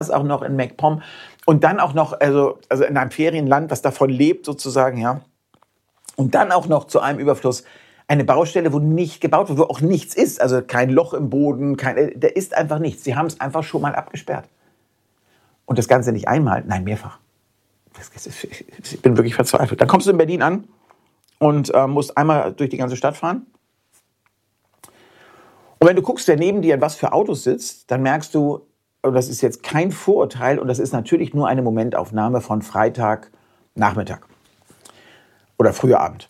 auch noch in MacPom und dann auch noch, also in einem Ferienland, was davon lebt sozusagen, ja. Und dann auch noch zu einem Überfluss eine Baustelle, wo nicht gebaut wird, wo auch nichts ist. Also kein Loch im Boden, da ist einfach nichts. Sie haben es einfach schon mal abgesperrt. Und das Ganze nicht einmal, nein, mehrfach. Ich bin wirklich verzweifelt. Dann kommst du in Berlin an und musst einmal durch die ganze Stadt fahren. Und wenn du guckst, wer neben dir in was für Autos sitzt, dann merkst du, und das ist jetzt kein Vorurteil, und das ist natürlich nur eine Momentaufnahme von Freitagnachmittag oder früher Abend.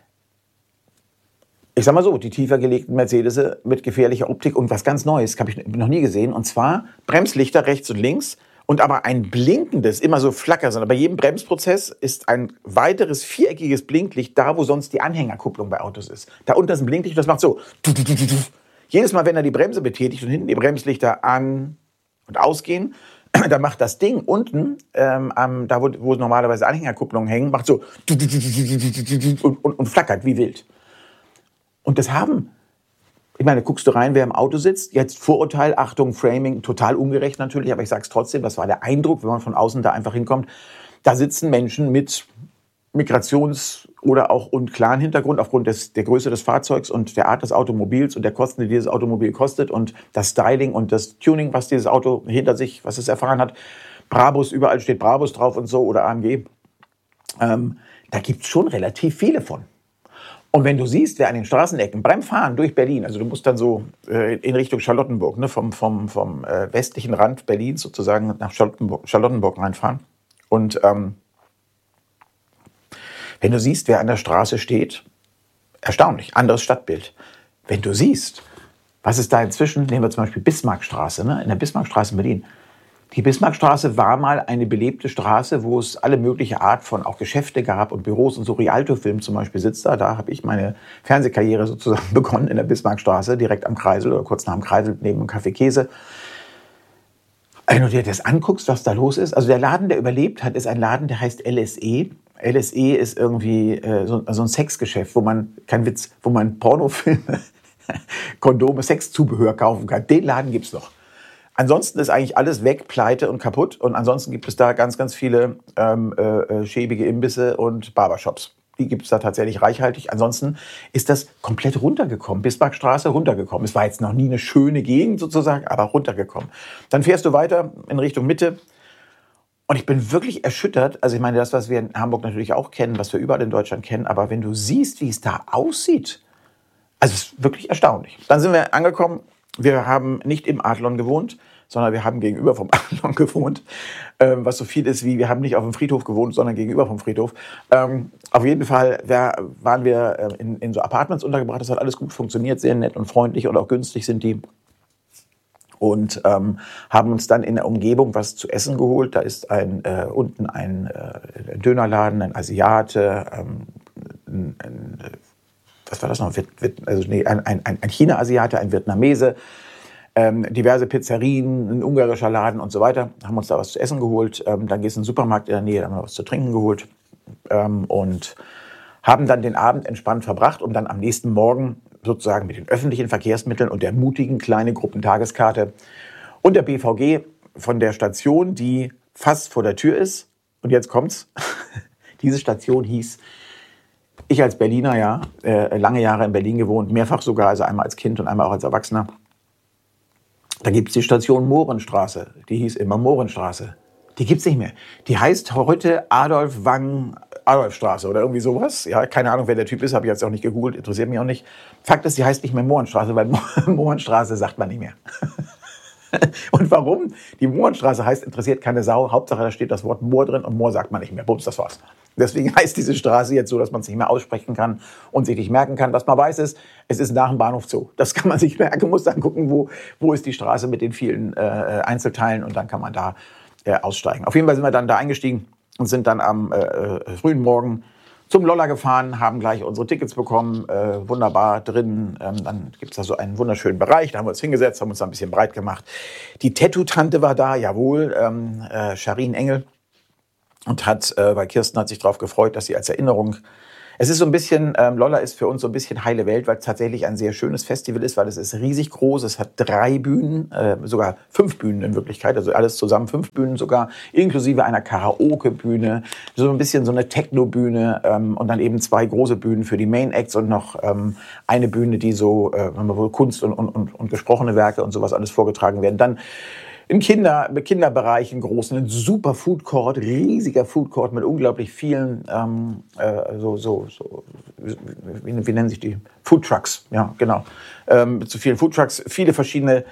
Ich sag mal so, die tiefer gelegten Mercedes mit gefährlicher Optik und was ganz Neues, habe ich noch nie gesehen. Und zwar Bremslichter rechts und links und aber ein blinkendes, immer so Flackerson. Bei jedem Bremsprozess ist ein weiteres viereckiges Blinklicht da, wo sonst die Anhängerkupplung bei Autos ist. Da unten ist ein Blinklicht, das macht so. Jedes Mal, wenn er die Bremse betätigt und hinten die Bremslichter an- und ausgehen, dann macht das Ding unten, da wo normalerweise Anhängerkupplungen hängen, macht so und flackert wie wild. Und das ich meine, guckst du rein, wer im Auto sitzt, jetzt Vorurteil, Achtung, Framing, total ungerecht natürlich, aber ich sag's trotzdem, das war der Eindruck, wenn man von außen da einfach hinkommt, da sitzen Menschen mit Migrations- oder auch klaren Hintergrund aufgrund der Größe des Fahrzeugs und der Art des Automobils und der Kosten, die dieses Automobil kostet und das Styling und das Tuning, was dieses Auto hinter sich, was es erfahren hat. Brabus, überall steht Brabus drauf und so oder AMG. Da gibt's schon relativ viele von. Und wenn du siehst, wer an den Straßenecken beim Fahren durch Berlin, also du musst dann so in Richtung Charlottenburg, ne, vom westlichen Rand Berlins sozusagen nach Charlottenburg reinfahren. Und wenn du siehst, wer an der Straße steht, erstaunlich, anderes Stadtbild. Wenn du siehst, was ist da inzwischen, nehmen wir zum Beispiel Bismarckstraße, ne, in der Bismarckstraße in Berlin. Die Bismarckstraße war mal eine belebte Straße, wo es alle mögliche Art von auch Geschäfte gab und Büros und so. Rialto-Film zum Beispiel sitzt da. Da habe ich meine Fernsehkarriere sozusagen begonnen in der Bismarckstraße, direkt am Kreisel oder kurz nach dem Kreisel neben dem Café Käse. Wenn du dir das anguckst, was da los ist, also der Laden, der überlebt hat, ist ein Laden, der heißt LSE. LSE ist irgendwie so ein Sexgeschäft, wo man, kein Witz, wo man Pornofilme, Kondome, Sexzubehör kaufen kann. Den Laden gibt's noch. Ansonsten ist eigentlich alles weg, pleite und kaputt. Und ansonsten gibt es da ganz, ganz viele schäbige Imbisse und Barbershops. Die gibt es da tatsächlich reichhaltig. Ansonsten ist das komplett runtergekommen. Bismarckstraße runtergekommen. Es war jetzt noch nie eine schöne Gegend sozusagen, aber runtergekommen. Dann fährst du weiter in Richtung Mitte. Und ich bin wirklich erschüttert. Also ich meine, das, was wir in Hamburg natürlich auch kennen, was wir überall in Deutschland kennen. Aber wenn du siehst, wie es da aussieht, also es ist wirklich erstaunlich. Dann sind wir angekommen. Wir haben nicht im Adlon gewohnt, sondern wir haben gegenüber vom Adlon gewohnt, was so viel ist wie, wir haben nicht auf dem Friedhof gewohnt, sondern gegenüber vom Friedhof. Auf jeden Fall waren wir in so Apartments untergebracht, das hat alles gut funktioniert, sehr nett und freundlich und auch günstig sind die. Und haben uns dann in der Umgebung was zu essen geholt. Da ist unten ein Dönerladen, ein Asiate, was war das noch? Ein China-Asiate, ein Vietnamese, diverse Pizzerien, ein ungarischer Laden und so weiter. Haben uns da was zu essen geholt. Dann gehst du in den Supermarkt in der Nähe, da haben wir was zu trinken geholt. Und haben dann den Abend entspannt verbracht, um dann am nächsten Morgen sozusagen mit den öffentlichen Verkehrsmitteln und der mutigen kleinen Gruppentageskarte und der BVG von der Station, die fast vor der Tür ist. Und jetzt kommt's. Diese Station hieß, ich als Berliner, ja, lange Jahre in Berlin gewohnt, mehrfach sogar, also einmal als Kind und einmal auch als Erwachsener. Da gibt's die Station Mohrenstraße. Die hieß immer Mohrenstraße. Die gibt's nicht mehr. Die heißt heute Adolfstraße oder irgendwie sowas. Ja, keine Ahnung, wer der Typ ist, habe ich jetzt auch nicht gegoogelt, interessiert mich auch nicht. Fakt ist, die heißt nicht mehr Mohrenstraße, weil Mohrenstraße sagt man nicht mehr. Und warum die Mohrenstraße heißt, interessiert keine Sau. Hauptsache, da steht das Wort Moor drin und Moor sagt man nicht mehr. Bums, das war's. Deswegen heißt diese Straße jetzt so, dass man es nicht mehr aussprechen kann und sich nicht merken kann. Was man weiß ist, es ist nach dem Bahnhof Zoo. Das kann man sich merken, muss dann gucken, wo ist die Straße mit den vielen Einzelteilen und dann kann man da aussteigen. Auf jeden Fall sind wir dann da eingestiegen und sind dann am frühen Morgen zum Lolla gefahren, haben gleich unsere Tickets bekommen, wunderbar drin. Dann gibt's da so einen wunderschönen Bereich, da haben wir uns hingesetzt, haben uns da ein bisschen breit gemacht. Die Tattoo-Tante war da, jawohl, Sharin Engel. Und weil Kirsten hat sich darauf gefreut, dass sie als Erinnerung Es ist so ein bisschen, Lolla ist für uns so ein bisschen heile Welt, weil es tatsächlich ein sehr schönes Festival ist, weil es ist riesig groß. Es hat 3 Bühnen, sogar 5 Bühnen in Wirklichkeit, also alles zusammen 5 Bühnen sogar, inklusive einer Karaoke-Bühne, so ein bisschen so eine Techno-Bühne und dann eben 2 große Bühnen für die Main Acts und noch eine Bühne, die so, wo Kunst und gesprochene Werke und sowas alles vorgetragen werden. Dann im Kinderbereich, einen großen, ein super Food Court, riesiger Food Court mit unglaublich vielen, wie nennen sich die? Food Trucks, ja, genau. Mit so vielen Food Trucks, viele verschiedene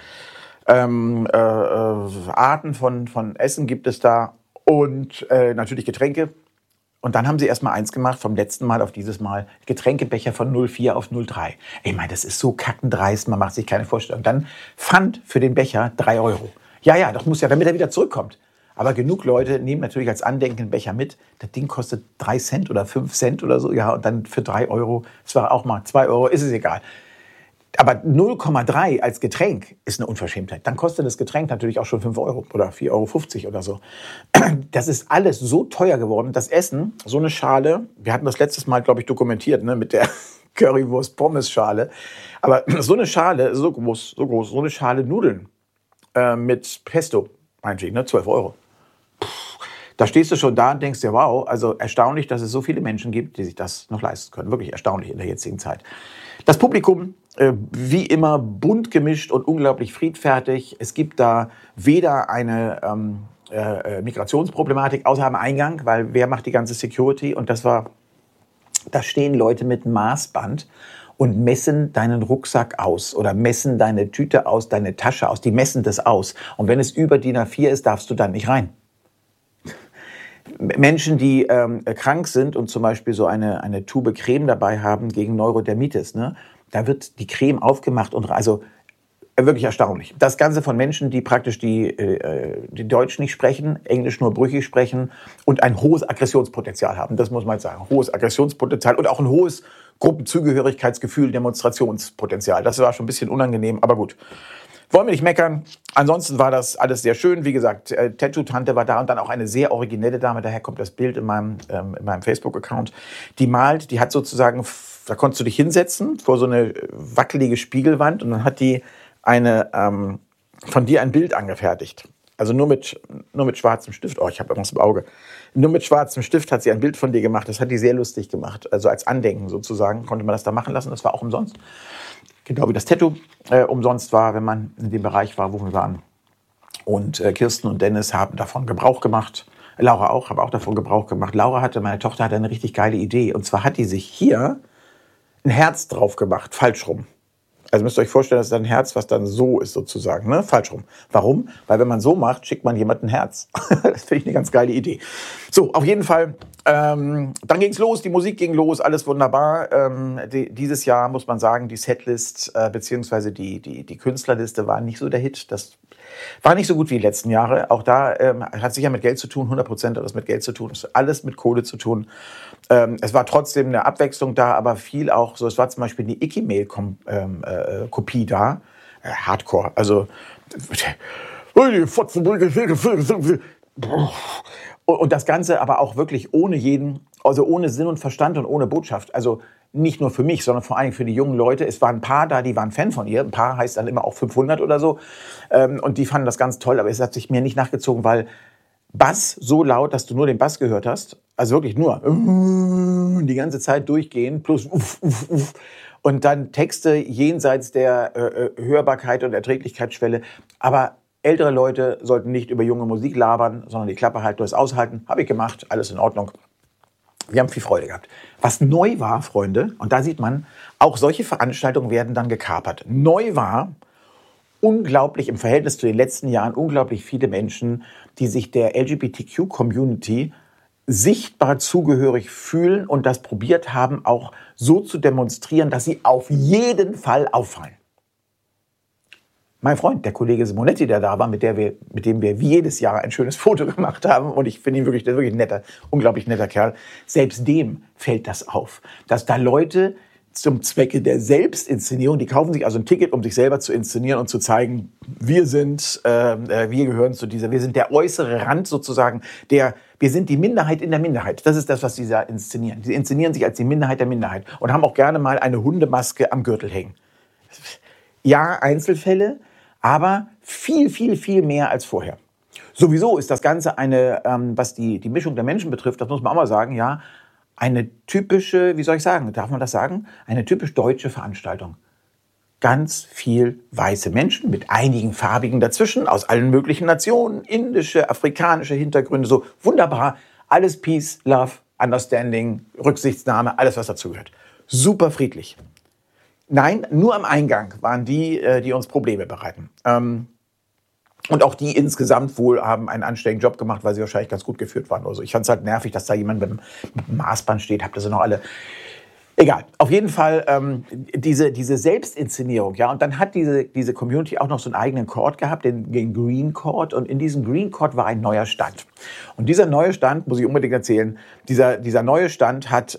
Arten von Essen gibt es da und natürlich Getränke. Und dann haben sie erst mal eins gemacht, vom letzten Mal auf dieses Mal, Getränkebecher von 0,4 auf 0,3. Ich meine, das ist so kackendreist, man macht sich keine Vorstellung. Dann Pfand für den Becher 3 Euro. Ja, das muss ja, damit er wieder zurückkommt. Aber genug Leute nehmen natürlich als Andenken einen Becher mit. Das Ding kostet 3 Cent oder 5 Cent oder so. Ja, und dann für 3 Euro, das war auch mal 2 Euro, ist es egal. Aber 0,3 als Getränk ist eine Unverschämtheit. Dann kostet das Getränk natürlich auch schon 5 Euro oder 4,50 Euro oder so. Das ist alles so teuer geworden. Das Essen, so eine Schale, wir hatten das letztes Mal, glaube ich, dokumentiert, ne, mit der Currywurst-Pommes-Schale. Aber so eine Schale, so groß, so eine Schale Nudeln mit Pesto, meinetwegen, ne, 12 Euro. Da stehst du schon da und denkst dir, wow, also erstaunlich, dass es so viele Menschen gibt, die sich das noch leisten können. Wirklich erstaunlich in der jetzigen Zeit. Das Publikum, wie immer, bunt gemischt und unglaublich friedfertig. Es gibt da weder eine Migrationsproblematik außer am Eingang, weil wer macht die ganze Security? Und da stehen Leute mit Maßband und messen deinen Rucksack aus oder messen deine Tüte aus, deine Tasche aus. Die messen das aus. Und wenn es über DIN A4 ist, darfst du dann nicht rein. Menschen, die krank sind und zum Beispiel so eine Tube Creme dabei haben gegen Neurodermitis, ne? Da wird die Creme aufgemacht und also wirklich erstaunlich. Das Ganze von Menschen, die praktisch die Deutsch nicht sprechen, Englisch nur brüchig sprechen und ein hohes Aggressionspotenzial haben. Das muss man jetzt sagen. Hohes Aggressionspotenzial und auch ein hohes Gruppenzugehörigkeitsgefühl, Demonstrationspotenzial. Das war schon ein bisschen unangenehm, aber gut. Wollen wir nicht meckern. Ansonsten war das alles sehr schön. Wie gesagt, Tattoo-Tante war da und dann auch eine sehr originelle Dame. Daher kommt das Bild in meinem Facebook-Account. Die malt, die hat sozusagen, da konntest du dich hinsetzen vor so eine wackelige Spiegelwand und dann hat die von dir ein Bild angefertigt. Also nur mit schwarzem Stift. Oh, ich habe irgendwas im Auge. Nur mit schwarzem Stift hat sie ein Bild von dir gemacht. Das hat die sehr lustig gemacht. Also als Andenken sozusagen konnte man das da machen lassen. Das war auch umsonst. Genau wie das Tattoo umsonst war, wenn man in dem Bereich war, wo wir waren. Und Kirsten und Dennis haben davon Gebrauch gemacht. Laura auch, habe auch davon Gebrauch gemacht. Meine Tochter hatte eine richtig geile Idee. Und zwar hat die sich hier ein Herz drauf gemacht, falsch rum. Also müsst ihr euch vorstellen, das ist ein Herz, was dann so ist sozusagen, ne? Falsch rum. Warum? Weil wenn man so macht, schickt man jemandem ein Herz. Das finde ich eine ganz geile Idee. So, auf jeden Fall, dann ging's los, die Musik ging los, alles wunderbar. Dieses Jahr muss man sagen, die Setlist beziehungsweise die Künstlerliste war nicht so der Hit. Das war nicht so gut wie die letzten Jahre. Auch da hat sicher mit Geld zu tun, 100% hat das mit Geld zu tun, alles mit Kohle zu tun. Es war trotzdem eine Abwechslung da, aber viel auch so. Es war zum Beispiel die Icky-Mail-Kopie da. Hardcore, also und das Ganze aber auch wirklich ohne Sinn und Verstand und ohne Botschaft. Also nicht nur für mich, sondern vor allem für die jungen Leute. Es waren ein paar da, die waren Fan von ihr. Ein paar heißt dann immer auch 500 oder so. Und die fanden das ganz toll, aber es hat sich mir nicht nachgezogen, weil Bass so laut, dass du nur den Bass gehört hast. Also wirklich nur die ganze Zeit durchgehen, plus und dann Texte jenseits der Hörbarkeit und Erträglichkeitsschwelle. Aber ältere Leute sollten nicht über junge Musik labern, sondern die Klappe halten, nur das aushalten. Habe ich gemacht, alles in Ordnung. Wir haben viel Freude gehabt. Was neu war, Freunde, und da sieht man, auch solche Veranstaltungen werden dann gekapert. Neu war, unglaublich im Verhältnis zu den letzten Jahren, unglaublich viele Menschen, die sich der LGBTQ-Community sichtbar zugehörig fühlen und das probiert haben, auch so zu demonstrieren, dass sie auf jeden Fall auffallen. Mein Freund, der Kollege Simonetti, der da war, mit dem wir wie jedes Jahr ein schönes Foto gemacht haben, und ich finde ihn wirklich ein netter, unglaublich netter Kerl, selbst dem fällt das auf, dass da Leute zum Zwecke der Selbstinszenierung. Die kaufen sich also ein Ticket, um sich selber zu inszenieren und zu zeigen, wir gehören zu dieser, wir sind der äußere Rand sozusagen, wir sind die Minderheit in der Minderheit. Das ist das, was sie da inszenieren. Sie inszenieren sich als die Minderheit der Minderheit und haben auch gerne mal eine Hundemaske am Gürtel hängen. Ja, Einzelfälle, aber viel, viel, viel mehr als vorher. Sowieso ist das Ganze was die Mischung der Menschen betrifft, das muss man auch mal sagen, ja, eine typische, wie soll ich sagen, darf man das sagen? Eine typisch deutsche Veranstaltung. Ganz viel weiße Menschen mit einigen farbigen dazwischen, aus allen möglichen Nationen, indische, afrikanische Hintergründe, so wunderbar. Alles Peace, Love, Understanding, Rücksichtnahme, alles was dazugehört. Super friedlich. Nein, nur am Eingang waren die uns Probleme bereiten. Und auch die insgesamt wohl haben einen anständigen Job gemacht, weil sie wahrscheinlich ganz gut geführt waren. Also ich fand es halt nervig, dass da jemand mit dem Maßband steht. Habt ihr sie noch alle? Egal. Auf jeden Fall diese Selbstinszenierung. Ja, und dann hat diese Community auch noch so einen eigenen Court gehabt, den Green Court. Und in diesem Green Court war ein neuer Stand. Und dieser neue Stand, muss ich unbedingt erzählen, dieser neue Stand hat,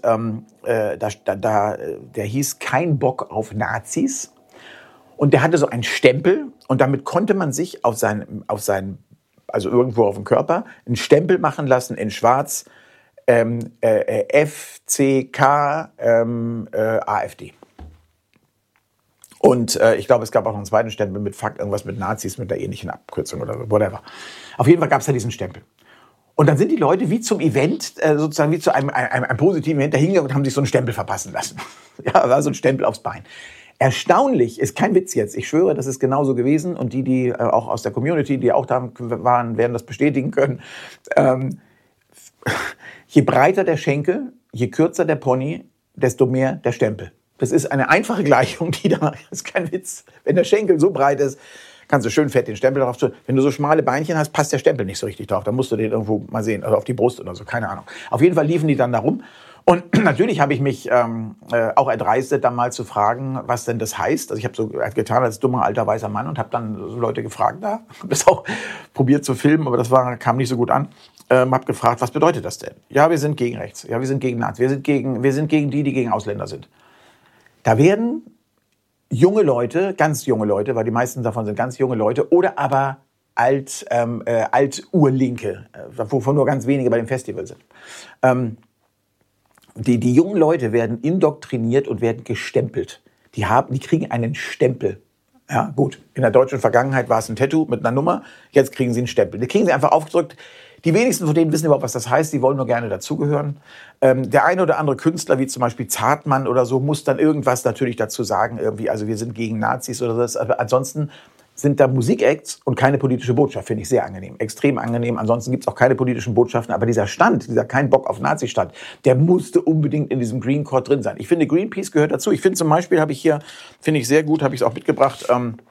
der hieß Kein Bock auf Nazis. Und der hatte so einen Stempel und damit konnte man sich also irgendwo auf dem Körper, einen Stempel machen lassen in schwarz, FCK AfD. Und ich glaube, es gab auch noch einen zweiten Stempel mit Fuck, irgendwas mit Nazis, mit der ähnlichen Abkürzung oder whatever. Auf jeden Fall gab es da diesen Stempel. Und dann sind die Leute wie zum Event, sozusagen wie zu einem positiven Event dahingegangen und haben sich so einen Stempel verpassen lassen. Ja, war so ein Stempel aufs Bein. Erstaunlich, ist kein Witz jetzt, ich schwöre, das ist genauso gewesen und die auch aus der Community, die auch da waren, werden das bestätigen können. Je breiter der Schenkel, je kürzer der Pony, desto mehr der Stempel. Das ist eine einfache Gleichung, das ist kein Witz. Wenn der Schenkel so breit ist, kannst du schön fett den Stempel drauf tun. Wenn du so schmale Beinchen hast, passt der Stempel nicht so richtig drauf. Dann musst du den irgendwo mal sehen, also auf die Brust oder so, keine Ahnung. Auf jeden Fall liefen die dann da rum. Und natürlich habe ich mich auch erdreistet, dann mal zu fragen, was denn das heißt. Also ich habe so getan als dummer alter weißer Mann und habe dann so Leute gefragt da. Habe das auch probiert zu filmen, aber kam nicht so gut an. Habe gefragt, was bedeutet das denn? Ja, wir sind gegen rechts. Ja, wir sind gegen Nazis. Wir sind gegen die gegen Ausländer sind. Da werden junge Leute, ganz junge Leute, weil die meisten davon sind ganz junge Leute, oder aber Alt-Urlinke, wovon nur ganz wenige bei dem Festival sind. Die jungen Leute werden indoktriniert und werden gestempelt. Die kriegen einen Stempel. Ja, gut. In der deutschen Vergangenheit war es ein Tattoo mit einer Nummer. Jetzt kriegen sie einen Stempel. Die kriegen sie einfach aufgedrückt. Die wenigsten von denen wissen überhaupt, was das heißt. Die wollen nur gerne dazugehören. Der eine oder andere Künstler, wie zum Beispiel Zartmann oder so, muss dann irgendwas natürlich dazu sagen. Irgendwie, also wir sind gegen Nazis oder so. Aber ansonsten sind da Musikacts und keine politische Botschaft. Finde ich sehr angenehm. Extrem angenehm. Ansonsten gibt es auch keine politischen Botschaften. Aber dieser Kein Bock auf Nazi-Stand, der musste unbedingt in diesem Green Court drin sein. Ich finde, Greenpeace gehört dazu. Ich finde zum Beispiel, finde ich sehr gut, habe ich es auch mitgebracht,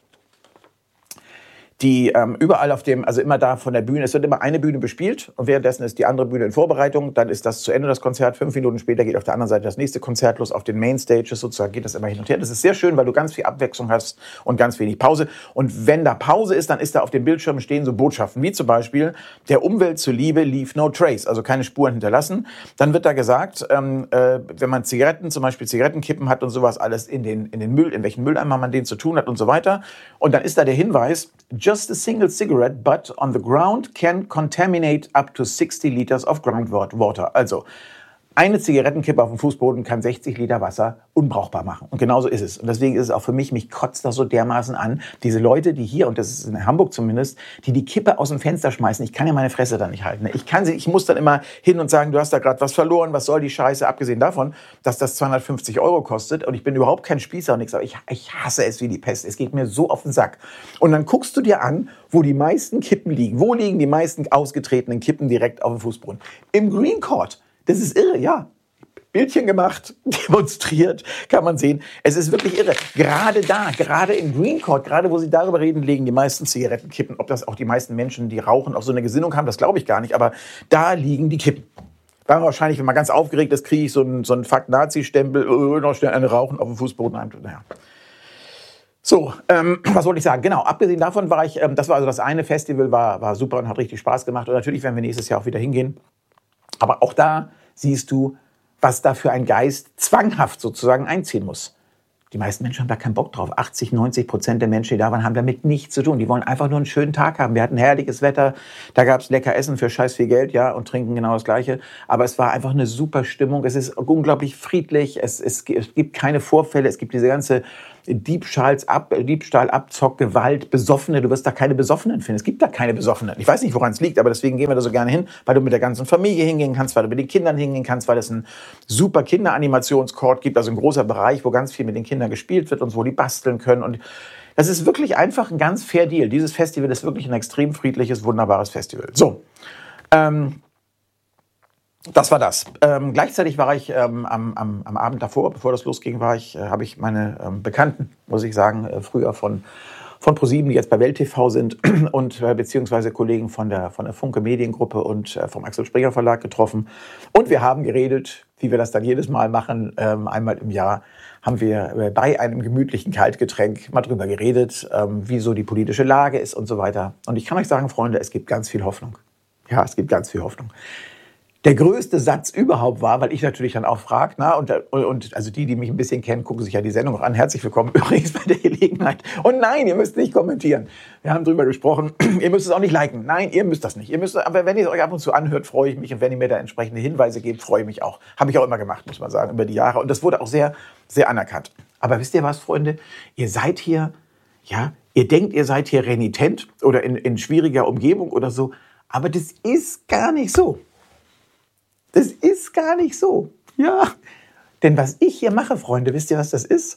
die überall also immer da von der Bühne, es wird immer eine Bühne bespielt und währenddessen ist die andere Bühne in Vorbereitung, dann ist das zu Ende, das Konzert, 5 Minuten später geht auf der anderen Seite das nächste Konzert los, auf den Mainstages sozusagen geht das immer hin und her. Das ist sehr schön, weil du ganz viel Abwechslung hast und ganz wenig Pause. Und wenn da Pause ist, dann ist da auf dem Bildschirm stehen so Botschaften, wie zum Beispiel, der Umwelt zuliebe leave no trace, also keine Spuren hinterlassen. Dann wird da gesagt, wenn man zum Beispiel Zigarettenkippen hat und sowas alles in den Müll, in welchen Mülleimer man den zu tun hat und so weiter. Und dann ist da der Hinweis, just a single cigarette, but on the ground can contaminate up to 60 liters of groundwater. Also eine Zigarettenkippe auf dem Fußboden kann 60 Liter Wasser unbrauchbar machen. Und genauso ist es. Und deswegen ist es auch für mich kotzt das so dermaßen an. Diese Leute, die hier, und das ist in Hamburg zumindest, die Kippe aus dem Fenster schmeißen. Ich kann ja meine Fresse da nicht halten. Ich muss dann immer hin und sagen, du hast da gerade was verloren, was soll die Scheiße? Abgesehen davon, dass das 250 € kostet. Und ich bin überhaupt kein Spießer und nichts. Aber ich hasse es wie die Pest. Es geht mir so auf den Sack. Und dann guckst du dir an, wo die meisten Kippen liegen. Wo liegen die meisten ausgetretenen Kippen direkt auf dem Fußboden? Im Green Court. Das ist irre, ja. Bildchen gemacht, demonstriert, kann man sehen. Es ist wirklich irre. Gerade im Green Court, gerade wo sie darüber reden, legen die meisten Zigarettenkippen. Ob das auch die meisten Menschen, die rauchen, auch so eine Gesinnung haben, das glaube ich gar nicht. Aber da liegen die Kippen. Dann wahrscheinlich, wenn man ganz aufgeregt ist, kriege ich so einen Fuck-Nazi-Stempel, noch schnell eine rauchen auf dem Fußboden. Naja. So, was wollte ich sagen? Genau, abgesehen davon das war also das eine Festival, war super und hat richtig Spaß gemacht. Und natürlich werden wir nächstes Jahr auch wieder hingehen. Aber auch da siehst du, was da für ein Geist zwanghaft sozusagen einziehen muss. Die meisten Menschen haben da keinen Bock drauf. 80-90% der Menschen, die da waren, haben damit nichts zu tun. Die wollen einfach nur einen schönen Tag haben. Wir hatten herrliches Wetter, da gab es lecker Essen für scheiß viel Geld, ja, und trinken genau das Gleiche. Aber es war einfach eine super Stimmung. Es ist unglaublich friedlich. Es gibt keine Vorfälle. Es gibt diese ganze Diebstahl, Abzock, Gewalt, Besoffene. Du wirst da keine Besoffenen finden. Es gibt da keine Besoffenen. Ich weiß nicht, woran es liegt, aber deswegen gehen wir da so gerne hin, weil du mit der ganzen Familie hingehen kannst, weil du mit den Kindern hingehen kannst, weil es einen super Kinderanimationscourt gibt, also ein großer Bereich, wo ganz viel mit den Kindern gespielt wird und wo die basteln können. Und das ist wirklich einfach ein ganz fair Deal. Dieses Festival ist wirklich ein extrem friedliches, wunderbares Festival. So, das war das. Gleichzeitig war ich am Abend davor, bevor das losging, habe ich meine Bekannten, muss ich sagen, früher von ProSieben, die jetzt bei Welt TV sind und beziehungsweise Kollegen von der Funke Mediengruppe und vom Axel Springer Verlag getroffen. Und wir haben geredet, wie wir das dann jedes Mal machen, einmal im Jahr, haben wir bei einem gemütlichen Kaltgetränk mal drüber geredet, wie so die politische Lage ist und so weiter. Und ich kann euch sagen, Freunde, es gibt ganz viel Hoffnung. Ja, es gibt ganz viel Hoffnung. Der größte Satz überhaupt war, weil ich natürlich dann auch frage, und also die mich ein bisschen kennen, gucken sich ja die Sendung auch an. Herzlich willkommen übrigens bei der Gelegenheit. Und nein, ihr müsst nicht kommentieren. Wir haben drüber gesprochen. Ihr müsst es auch nicht liken. Nein, ihr müsst das nicht. Aber wenn ihr es euch ab und zu anhört, freue ich mich. Und wenn ihr mir da entsprechende Hinweise gebt, freue ich mich auch. Habe ich auch immer gemacht, muss man sagen, über die Jahre. Und das wurde auch sehr, sehr anerkannt. Aber wisst ihr was, Freunde? Ihr seid hier, ja, ihr denkt, ihr seid hier renitent oder in schwieriger Umgebung oder so. Aber das ist gar nicht so. Das ist gar nicht so. Ja, denn was ich hier mache, Freunde, wisst ihr, was das ist?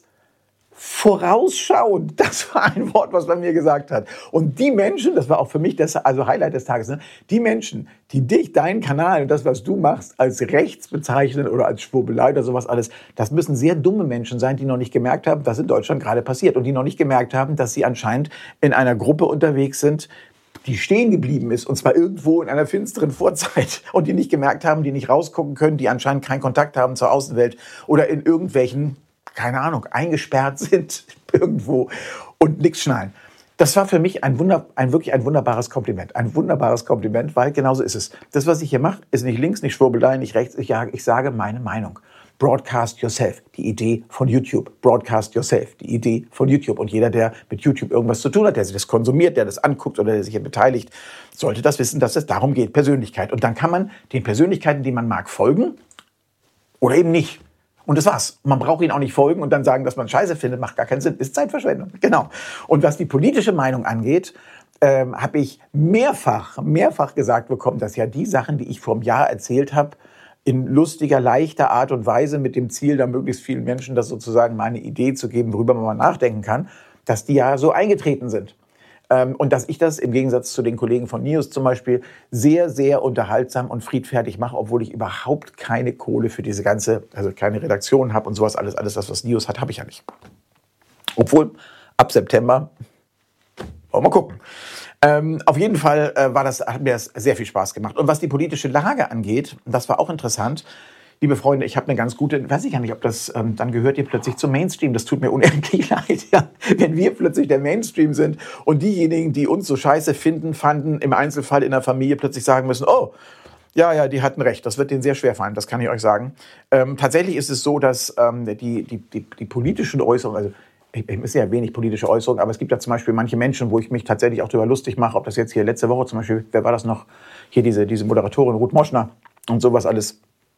Vorausschauend. Das war ein Wort, was man mir gesagt hat. Und die Menschen, das war auch für mich das Highlight des Tages, ne? Die Menschen, die dich, deinen Kanal und das, was du machst, als rechts bezeichnen oder als Schwurbelei oder sowas alles, das müssen sehr dumme Menschen sein, die noch nicht gemerkt haben, was in Deutschland gerade passiert und die noch nicht gemerkt haben, dass sie anscheinend in einer Gruppe unterwegs sind, die stehen geblieben ist, und zwar irgendwo in einer finsteren Vorzeit und die nicht gemerkt haben, die nicht rausgucken können, die anscheinend keinen Kontakt haben zur Außenwelt oder in irgendwelchen, keine Ahnung, eingesperrt sind irgendwo und nichts schnallen. Das war für mich wirklich ein wunderbares Kompliment. Ein wunderbares Kompliment, weil genauso ist es. Das, was ich hier mache, ist nicht links, nicht Schwurbelei, nicht rechts. Ich sage meine Meinung. Broadcast yourself, die Idee von YouTube. Broadcast yourself, die Idee von YouTube. Und jeder, der mit YouTube irgendwas zu tun hat, der sich das konsumiert, der das anguckt oder der sich hier beteiligt, sollte das wissen, dass es darum geht, Persönlichkeit. Und dann kann man den Persönlichkeiten, die man mag, folgen oder eben nicht. Und das war's. Man braucht ihnen auch nicht folgen und dann sagen, dass man Scheiße findet, macht gar keinen Sinn. Ist Zeitverschwendung. Genau. Und was die politische Meinung angeht, habe ich mehrfach gesagt bekommen, dass ja die Sachen, die ich vor einem Jahr erzählt habe, in lustiger, leichter Art und Weise mit dem Ziel, da möglichst vielen Menschen das sozusagen mal eine Idee zu geben, worüber man mal nachdenken kann, dass die ja so eingetreten sind. Und dass ich das im Gegensatz zu den Kollegen von News zum Beispiel sehr, sehr unterhaltsam und friedfertig mache, obwohl ich überhaupt keine Kohle für diese ganze, also keine Redaktion habe und sowas, alles das, was News hat, habe ich ja nicht. Obwohl, ab September, wollen wir mal gucken. Auf jeden Fall hat mir das sehr viel Spaß gemacht. Und was die politische Lage angeht, das war auch interessant, liebe Freunde, ich habe eine ganz gute, weiß ich ja nicht, ob das, dann gehört ihr plötzlich zum Mainstream. Das tut mir unendlich leid, ja, wenn wir plötzlich der Mainstream sind und diejenigen, die uns so scheiße fanden, im Einzelfall in der Familie plötzlich sagen müssen, oh, ja, die hatten recht. Das wird denen sehr schwer fallen, das kann ich euch sagen. Tatsächlich ist es so, dass die politischen Äußerungen, also ich ist ja wenig politische Äußerungen, aber es gibt ja zum Beispiel manche Menschen, wo ich mich tatsächlich auch darüber lustig mache, ob das jetzt hier letzte Woche zum Beispiel, wer war das noch, hier diese Moderatorin Ruth Moschner und sowas alles,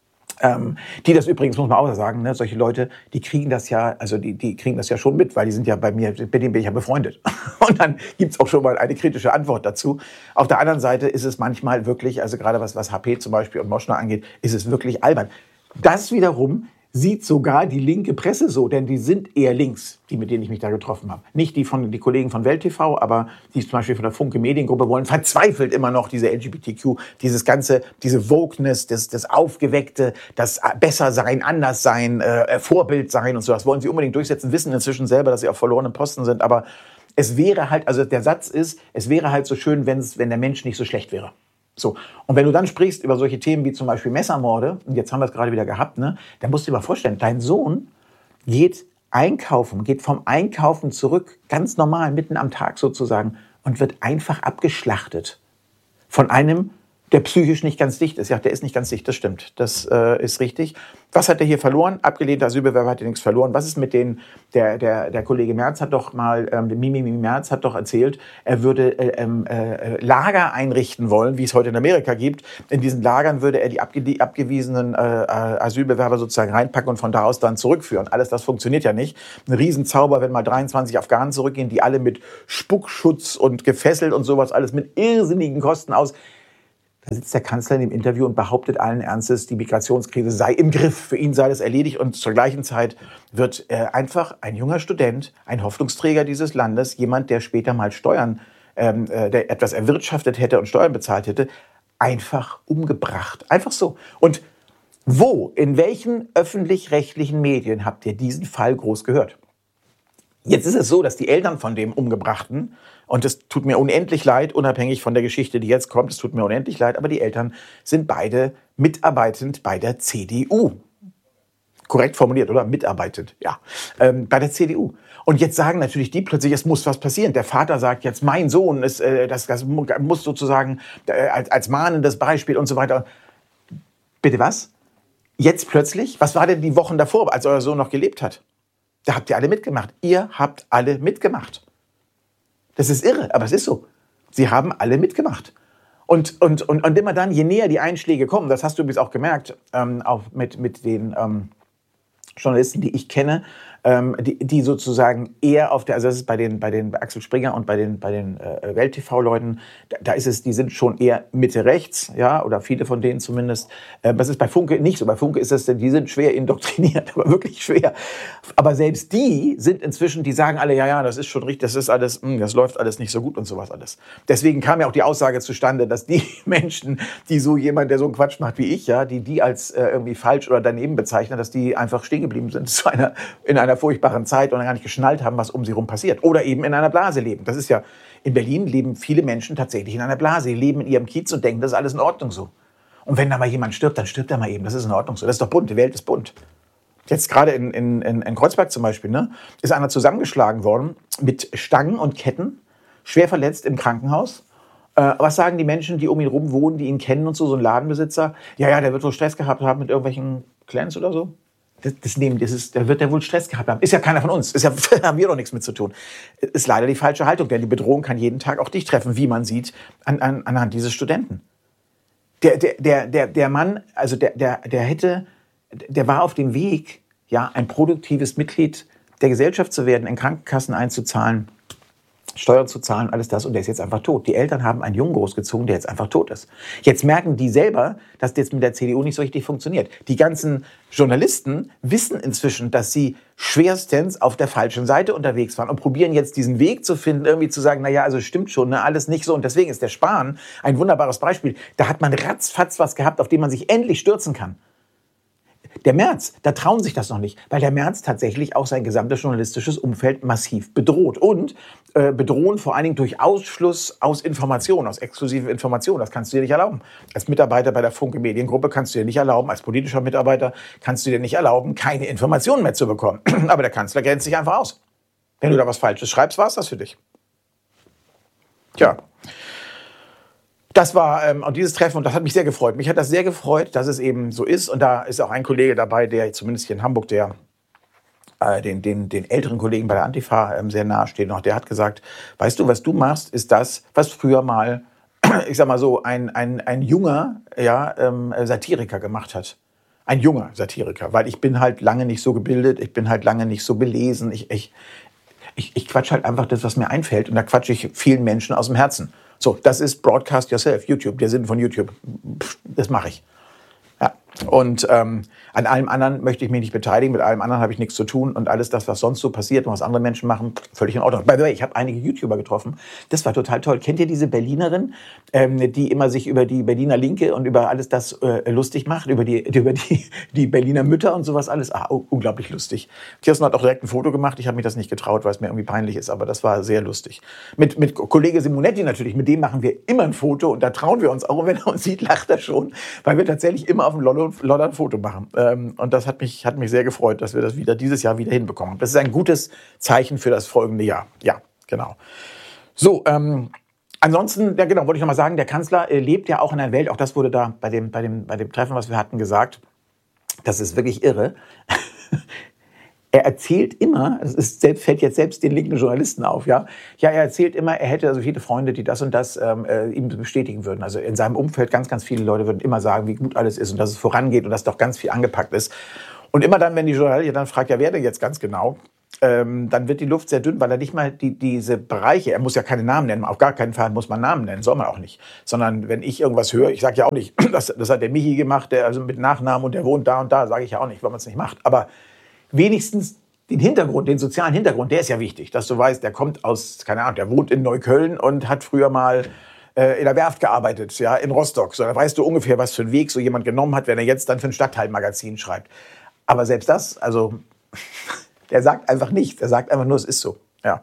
die das übrigens, muss man auch sagen, ne, solche Leute, die kriegen das ja, also die kriegen das ja schon mit, weil die sind ja bei mir, mit denen bin ich ja befreundet. Und dann gibt's auch schon mal eine kritische Antwort dazu. Auf der anderen Seite ist es manchmal wirklich, also gerade was HP zum Beispiel und Moschner angeht, ist es wirklich albern. Das wiederum sieht sogar die linke Presse so, denn die sind eher links, die, mit denen ich mich da getroffen habe. Nicht die Kollegen von Welt TV, aber die zum Beispiel von der Funke Mediengruppe wollen verzweifelt immer noch diese LGBTQ, diese Wokeness, das Aufgeweckte, das Bessersein, Anderssein, Vorbild sein und so. Das wollen sie unbedingt durchsetzen, wissen inzwischen selber, dass sie auf verlorenen Posten sind, aber es wäre halt, also der Satz ist, es wäre halt so schön, wenn der Mensch nicht so schlecht wäre. So. Und wenn du dann sprichst über solche Themen wie zum Beispiel Messermorde, und jetzt haben wir es gerade wieder gehabt, ne, dann musst du dir mal vorstellen, dein Sohn geht vom Einkaufen zurück, ganz normal, mitten am Tag sozusagen, und wird einfach abgeschlachtet von einem der psychisch nicht ganz dicht ist. Ja, der ist nicht ganz dicht, das stimmt. Das ist richtig. Was hat er hier verloren? Abgelehnter Asylbewerber hat er nichts verloren. Was ist mit den, der Kollege Merz hat doch mal, Mimi Merz hat doch erzählt, er würde Lager einrichten wollen, wie es heute in Amerika gibt. In diesen Lagern würde er die abgewiesenen Asylbewerber sozusagen reinpacken und von da aus dann zurückführen. Alles das funktioniert ja nicht. Ein Riesenzauber, wenn mal 23 Afghanen zurückgehen, die alle mit Spuckschutz und gefesselt und sowas, alles mit irrsinnigen Kosten aus. Da sitzt der Kanzler in dem Interview und behauptet allen Ernstes, die Migrationskrise sei im Griff. Für ihn sei das erledigt und zur gleichen Zeit wird einfach ein junger Student, ein Hoffnungsträger dieses Landes, jemand, der später mal Steuern, der etwas erwirtschaftet hätte und Steuern bezahlt hätte, einfach umgebracht. Einfach so. Und wo, in welchen öffentlich-rechtlichen Medien habt ihr diesen Fall groß gehört? Jetzt ist es so, dass die Eltern von dem Umgebrachten, und es tut mir unendlich leid, unabhängig von der Geschichte, die jetzt kommt, es tut mir unendlich leid, aber die Eltern sind beide mitarbeitend bei der CDU. Korrekt formuliert, oder? Mitarbeitend, ja. Bei der CDU. Und jetzt sagen natürlich die plötzlich, es muss was passieren. Der Vater sagt jetzt, mein Sohn ist, das muss sozusagen als mahnendes Beispiel und so weiter. Bitte was? Jetzt plötzlich? Was war denn die Wochen davor, als euer Sohn noch gelebt hat? Da habt ihr alle mitgemacht. Ihr habt alle mitgemacht. Das ist irre, aber es ist so. Sie haben alle mitgemacht. Und immer dann, je näher die Einschläge kommen, das hast du übrigens auch gemerkt, auch mit den Journalisten, die ich kenne, die sozusagen eher auf der, also das ist bei Axel Springer und bei den Welt-TV-Leuten, da ist es, die sind schon eher Mitte rechts, ja, oder viele von denen zumindest. Das ist bei Funke nicht so. Bei Funke ist es, die sind schwer indoktriniert, aber wirklich schwer. Aber selbst die sind inzwischen, die sagen alle, ja, das ist schon richtig, das ist alles, das läuft alles nicht so gut und sowas alles. Deswegen kam ja auch die Aussage zustande, dass die Menschen, die so jemand, der so einen Quatsch macht wie ich, ja, die als irgendwie falsch oder daneben bezeichnen, dass die einfach stehen geblieben sind in einer furchtbaren Zeit und gar nicht geschnallt haben, was um sie rum passiert. Oder eben in einer Blase leben. Das ist ja, in Berlin leben viele Menschen tatsächlich in einer Blase. Die leben in ihrem Kiez und denken, das ist alles in Ordnung so. Und wenn da mal jemand stirbt, dann stirbt er mal eben. Das ist in Ordnung so. Das ist doch bunt. Die Welt ist bunt. Jetzt gerade in Kreuzberg zum Beispiel, ne, ist einer zusammengeschlagen worden mit Stangen und Ketten, schwer verletzt im Krankenhaus. Was sagen die Menschen, die um ihn rum wohnen, die ihn kennen und so ein Ladenbesitzer? Ja, der wird wohl Stress gehabt haben mit irgendwelchen Clans oder so. Da wird der wohl Stress gehabt haben. Ist ja keiner von uns. Haben wir doch nichts mit zu tun. Ist leider die falsche Haltung, denn die Bedrohung kann jeden Tag auch dich treffen, wie man sieht anhand dieses Studenten. Der Mann, also der war auf dem Weg, ja, ein produktives Mitglied der Gesellschaft zu werden, in Krankenkassen einzuzahlen, Steuern zu zahlen, alles das, und der ist jetzt einfach tot. Die Eltern haben einen Jungen großgezogen, der jetzt einfach tot ist. Jetzt merken die selber, dass das mit der CDU nicht so richtig funktioniert. Die ganzen Journalisten wissen inzwischen, dass sie schwerstens auf der falschen Seite unterwegs waren und probieren jetzt diesen Weg zu finden, irgendwie zu sagen, naja, also stimmt schon, ne, alles nicht so. Und deswegen ist der Spahn ein wunderbares Beispiel. Da hat man ratzfatz was gehabt, auf den man sich endlich stürzen kann. Der Merz, da trauen sich das noch nicht, weil der Merz tatsächlich auch sein gesamtes journalistisches Umfeld massiv bedroht. Und bedrohen vor allen Dingen durch Ausschluss aus Informationen, aus exklusiven Informationen. Das kannst du dir nicht erlauben. Als Mitarbeiter bei der Funke Mediengruppe kannst du dir nicht erlauben, als politischer Mitarbeiter kannst du dir nicht erlauben, keine Informationen mehr zu bekommen. Aber der Kanzler grenzt sich einfach aus. Wenn du da was Falsches schreibst, war es das für dich. Tja. Das war und dieses Treffen, und das hat mich sehr gefreut. Mich hat das sehr gefreut, dass es eben so ist. Und da ist auch ein Kollege dabei, der zumindest hier in Hamburg, der den älteren Kollegen bei der Antifa sehr nahe steht. Und auch der hat gesagt, weißt du, was du machst, ist das, was früher mal, ich sag mal so, ein junger Satiriker gemacht hat. Ein junger Satiriker, weil ich bin halt lange nicht so gebildet, ich bin halt lange nicht so belesen. Ich quatsch halt einfach das, was mir einfällt. Und da quatsche ich vielen Menschen aus dem Herzen. So, das ist Broadcast Yourself, YouTube, der Sinn von YouTube. Das mache ich. Ja. Und an allem anderen möchte ich mich nicht beteiligen, mit allem anderen habe ich nichts zu tun und alles das, was sonst so passiert und was andere Menschen machen, völlig in Ordnung. By the way, ich habe einige YouTuber getroffen, das war total toll. Kennt ihr diese Berlinerin, die immer sich über die Berliner Linke und über alles das lustig macht, über die Berliner Mütter und sowas alles? Unglaublich lustig. Kirsten hat auch direkt ein Foto gemacht, ich habe mich das nicht getraut, weil es mir irgendwie peinlich ist, aber das war sehr lustig. Mit Kollege Simonetti natürlich, mit dem machen wir immer ein Foto und da trauen wir uns auch, und wenn er uns sieht, lacht er schon, weil wir tatsächlich immer auf dem Lodder ein Foto machen. Und das hat mich sehr gefreut, dass wir das dieses Jahr wieder hinbekommen. Das ist ein gutes Zeichen für das folgende Jahr. Ja, genau. So, Ansonsten, ja genau, wollte ich nochmal sagen, der Kanzler lebt ja auch in einer Welt, auch das wurde da bei dem Treffen, was wir hatten, gesagt, das ist wirklich irre. Er erzählt immer, fällt jetzt selbst den linken Journalisten auf, ja. Ja, er erzählt immer, er hätte also viele Freunde, die das und das ihm bestätigen würden. Also in seinem Umfeld ganz, ganz viele Leute würden immer sagen, wie gut alles ist und dass es vorangeht und dass doch ganz viel angepackt ist. Und immer dann, wenn die Journalistin dann fragt, ja, wer denn jetzt ganz genau, dann wird die Luft sehr dünn, weil er nicht mal diese Bereiche, er muss ja keine Namen nennen, auf gar keinen Fall muss man Namen nennen, soll man auch nicht. Sondern wenn ich irgendwas höre, ich sage ja auch nicht, das hat der Michi gemacht, der also mit Nachnamen und der wohnt da und da, sage ich ja auch nicht, weil man es nicht macht. Aber wenigstens den Hintergrund, den sozialen Hintergrund, der ist ja wichtig, dass du weißt, der kommt aus, keine Ahnung, der wohnt in Neukölln und hat früher mal in der Werft gearbeitet, ja, in Rostock. So, da weißt du ungefähr, was für einen Weg so jemand genommen hat, wenn er jetzt dann für ein Stadtteilmagazin schreibt. Aber selbst das, also, der sagt einfach nichts, er sagt einfach nur, es ist so, ja.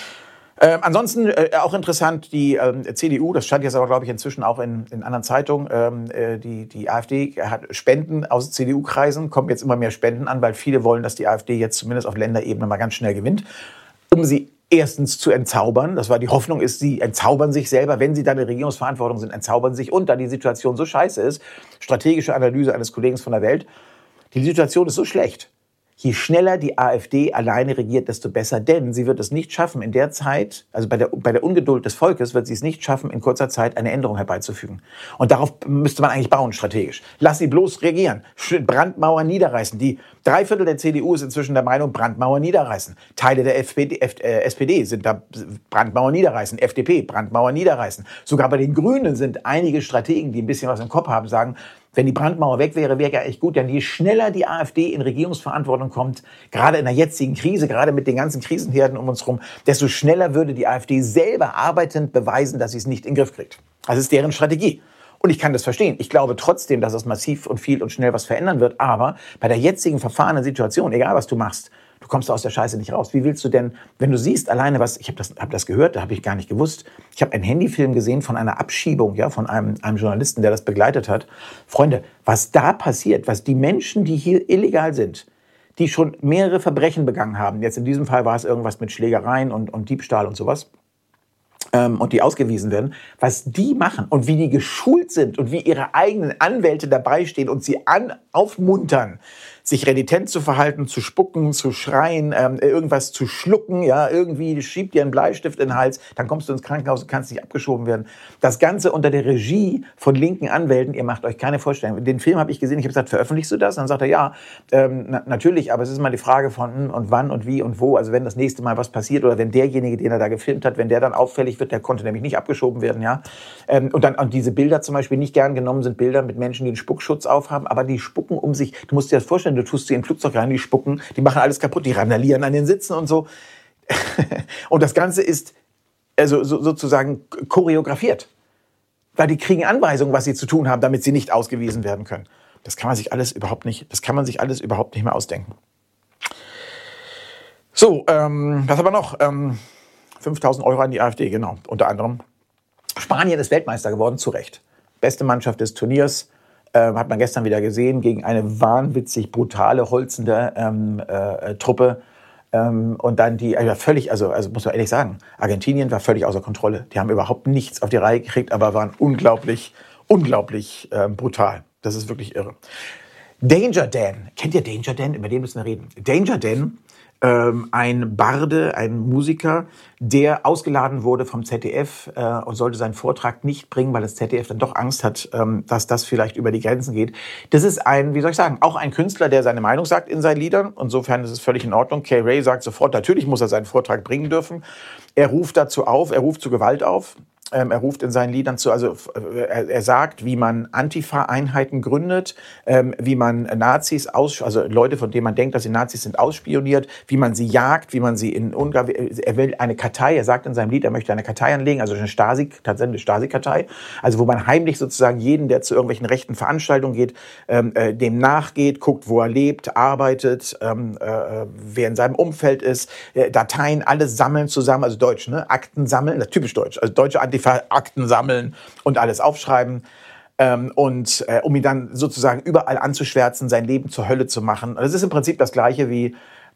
Ansonsten auch interessant, die CDU, das stand jetzt aber, glaube ich, inzwischen auch in anderen Zeitungen, die AfD hat Spenden aus CDU-Kreisen, kommen jetzt immer mehr Spenden an, weil viele wollen, dass die AfD jetzt zumindest auf Länderebene mal ganz schnell gewinnt, um sie erstens zu entzaubern. Das war die Hoffnung, ist, sie entzaubern sich selber, wenn sie dann in Regierungsverantwortung sind, entzaubern sich. Und da die Situation so scheiße ist, strategische Analyse eines Kollegen von der Welt, die Situation ist so schlecht. Je schneller die AfD alleine regiert, desto besser. Denn sie wird es nicht schaffen, in der Zeit, also bei der Ungeduld des Volkes, wird sie es nicht schaffen, in kurzer Zeit eine Änderung herbeizufügen. Und darauf müsste man eigentlich bauen, strategisch. Lass sie bloß regieren. Brandmauer niederreißen. Die 3/4 der CDU ist inzwischen der Meinung, Brandmauer niederreißen. Teile der SPD sind da Brandmauer niederreißen. FDP, Brandmauer niederreißen. Sogar bei den Grünen sind einige Strategen, die ein bisschen was im Kopf haben, sagen, wenn die Brandmauer weg wäre, wäre ja echt gut. Denn je schneller die AfD in Regierungsverantwortung kommt, gerade in der jetzigen Krise, gerade mit den ganzen Krisenherden um uns herum, desto schneller würde die AfD selber arbeitend beweisen, dass sie es nicht in den Griff kriegt. Das ist deren Strategie. Und ich kann das verstehen. Ich glaube trotzdem, dass es massiv und viel und schnell was verändern wird. Aber bei der jetzigen verfahrenen Situation, egal was du machst, du kommst aus der Scheiße nicht raus. Wie willst du denn, wenn du siehst alleine was, ich hab das gehört, da habe ich gar nicht gewusst. Ich habe einen Handyfilm gesehen von einer Abschiebung, ja, von einem Journalisten, der das begleitet hat. Freunde, was da passiert, was die Menschen, die hier illegal sind, die schon mehrere Verbrechen begangen haben, jetzt in diesem Fall war es irgendwas mit Schlägereien und Diebstahl und sowas, und die ausgewiesen werden, was die machen und wie die geschult sind und wie ihre eigenen Anwälte dabei stehen und sie aufmuntern, sich renitent zu verhalten, zu spucken, zu schreien, irgendwas zu schlucken, ja, irgendwie schiebt dir einen Bleistift in den Hals, dann kommst du ins Krankenhaus und kannst nicht abgeschoben werden. Das Ganze unter der Regie von linken Anwälten, ihr macht euch keine Vorstellung. Den Film habe ich gesehen, ich habe gesagt, veröffentlichst du das? Und dann sagt er, ja, natürlich, aber es ist mal die Frage von und wann und wie und wo, also wenn das nächste Mal was passiert oder wenn derjenige, den er da gefilmt hat, wenn der dann auffällig wird, der konnte nämlich nicht abgeschoben werden, ja. Und diese Bilder zum Beispiel nicht gern genommen sind Bilder mit Menschen, die einen Spuckschutz aufhaben, aber die spucken um sich, du musst dir das vorstellen, du tust sie in ein Flugzeug rein, die spucken, die machen alles kaputt, die randalieren an den Sitzen und so. Und das Ganze ist also sozusagen choreografiert. Weil die kriegen Anweisungen, was sie zu tun haben, damit sie nicht ausgewiesen werden können. Das kann man sich alles überhaupt nicht mehr ausdenken. So, was haben wir noch? 5.000 Euro an die AfD, genau, unter anderem. Spanien ist Weltmeister geworden, zu Recht. Beste Mannschaft des Turniers. Hat man gestern wieder gesehen, gegen eine wahnwitzig brutale, holzende Truppe. Und dann die, völlig, also muss man ehrlich sagen, Argentinien war völlig außer Kontrolle. Die haben überhaupt nichts auf die Reihe gekriegt, aber waren unglaublich brutal. Das ist wirklich irre. Danger Dan. Kennt ihr Danger Dan? Über den müssen wir reden. Danger Dan, ein Barde, ein Musiker, der ausgeladen wurde vom ZDF und sollte seinen Vortrag nicht bringen, weil das ZDF dann doch Angst hat, dass das vielleicht über die Grenzen geht. Das ist auch ein Künstler, der seine Meinung sagt in seinen Liedern. Insofern ist es völlig in Ordnung. Kay Ray sagt sofort, natürlich muss er seinen Vortrag bringen dürfen. Er ruft dazu auf, er ruft zu Gewalt auf. Er ruft in seinen Liedern er sagt, wie man Antifa-Einheiten gründet, wie man Nazis also Leute, von denen man denkt, dass sie Nazis sind, ausspioniert, wie man sie jagt, wie man sie er will eine Kartei, er sagt in seinem Lied, er möchte eine Kartei anlegen, also tatsächlich eine Stasi-Kartei, also wo man heimlich sozusagen jeden, der zu irgendwelchen rechten Veranstaltungen geht, dem nachgeht, guckt, wo er lebt, arbeitet, wer in seinem Umfeld ist, Dateien, alles sammeln zusammen, also Deutsch, ne? Akten sammeln, typisch deutsch, also deutsche Akten sammeln und alles aufschreiben um ihn dann sozusagen überall anzuschwärzen, sein Leben zur Hölle zu machen. Das ist im Prinzip das Gleiche wie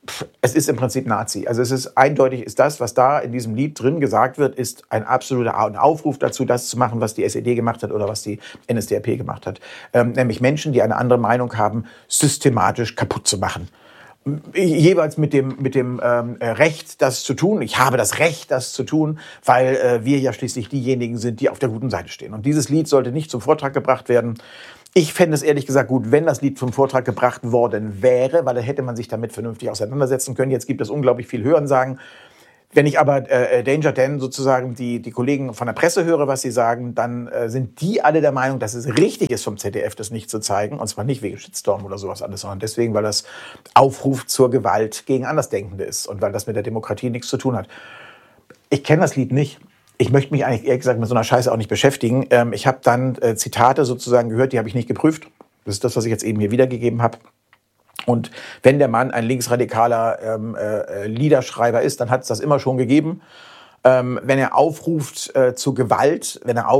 Es ist im Prinzip Nazi. Also es ist eindeutig, ist das, was da in diesem Lied drin gesagt wird, ist ein absoluter Aufruf dazu, das zu machen, was die SED gemacht hat oder was die NSDAP gemacht hat. Nämlich Menschen, die eine andere Meinung haben, systematisch kaputt zu machen. Jeweils mit dem Recht, das zu tun. Ich habe das Recht, das zu tun, weil wir ja schließlich diejenigen sind, die auf der guten Seite stehen. Und dieses Lied sollte nicht zum Vortrag gebracht werden. Ich fände es ehrlich gesagt gut, wenn das Lied zum Vortrag gebracht worden wäre, weil dann hätte man sich damit vernünftig auseinandersetzen können. Jetzt gibt es unglaublich viel Hörensagen. Wenn ich aber Danger Dan sozusagen die Kollegen von der Presse höre, was sie sagen, dann sind die alle der Meinung, dass es richtig ist vom ZDF, das nicht zu zeigen. Und zwar nicht wegen Shitstorm oder sowas alles, sondern deswegen, weil das Aufruf zur Gewalt gegen Andersdenkende ist und weil das mit der Demokratie nichts zu tun hat. Ich kenne das Lied nicht. Ich möchte mich eigentlich ehrlich gesagt mit so einer Scheiße auch nicht beschäftigen. Ich habe dann Zitate sozusagen gehört, die habe ich nicht geprüft. Das ist das, was ich jetzt eben hier wiedergegeben habe. Und wenn der Mann ein linksradikaler Liederschreiber ist, dann hat es das immer schon gegeben. Wenn er aufruft zur Gewalt,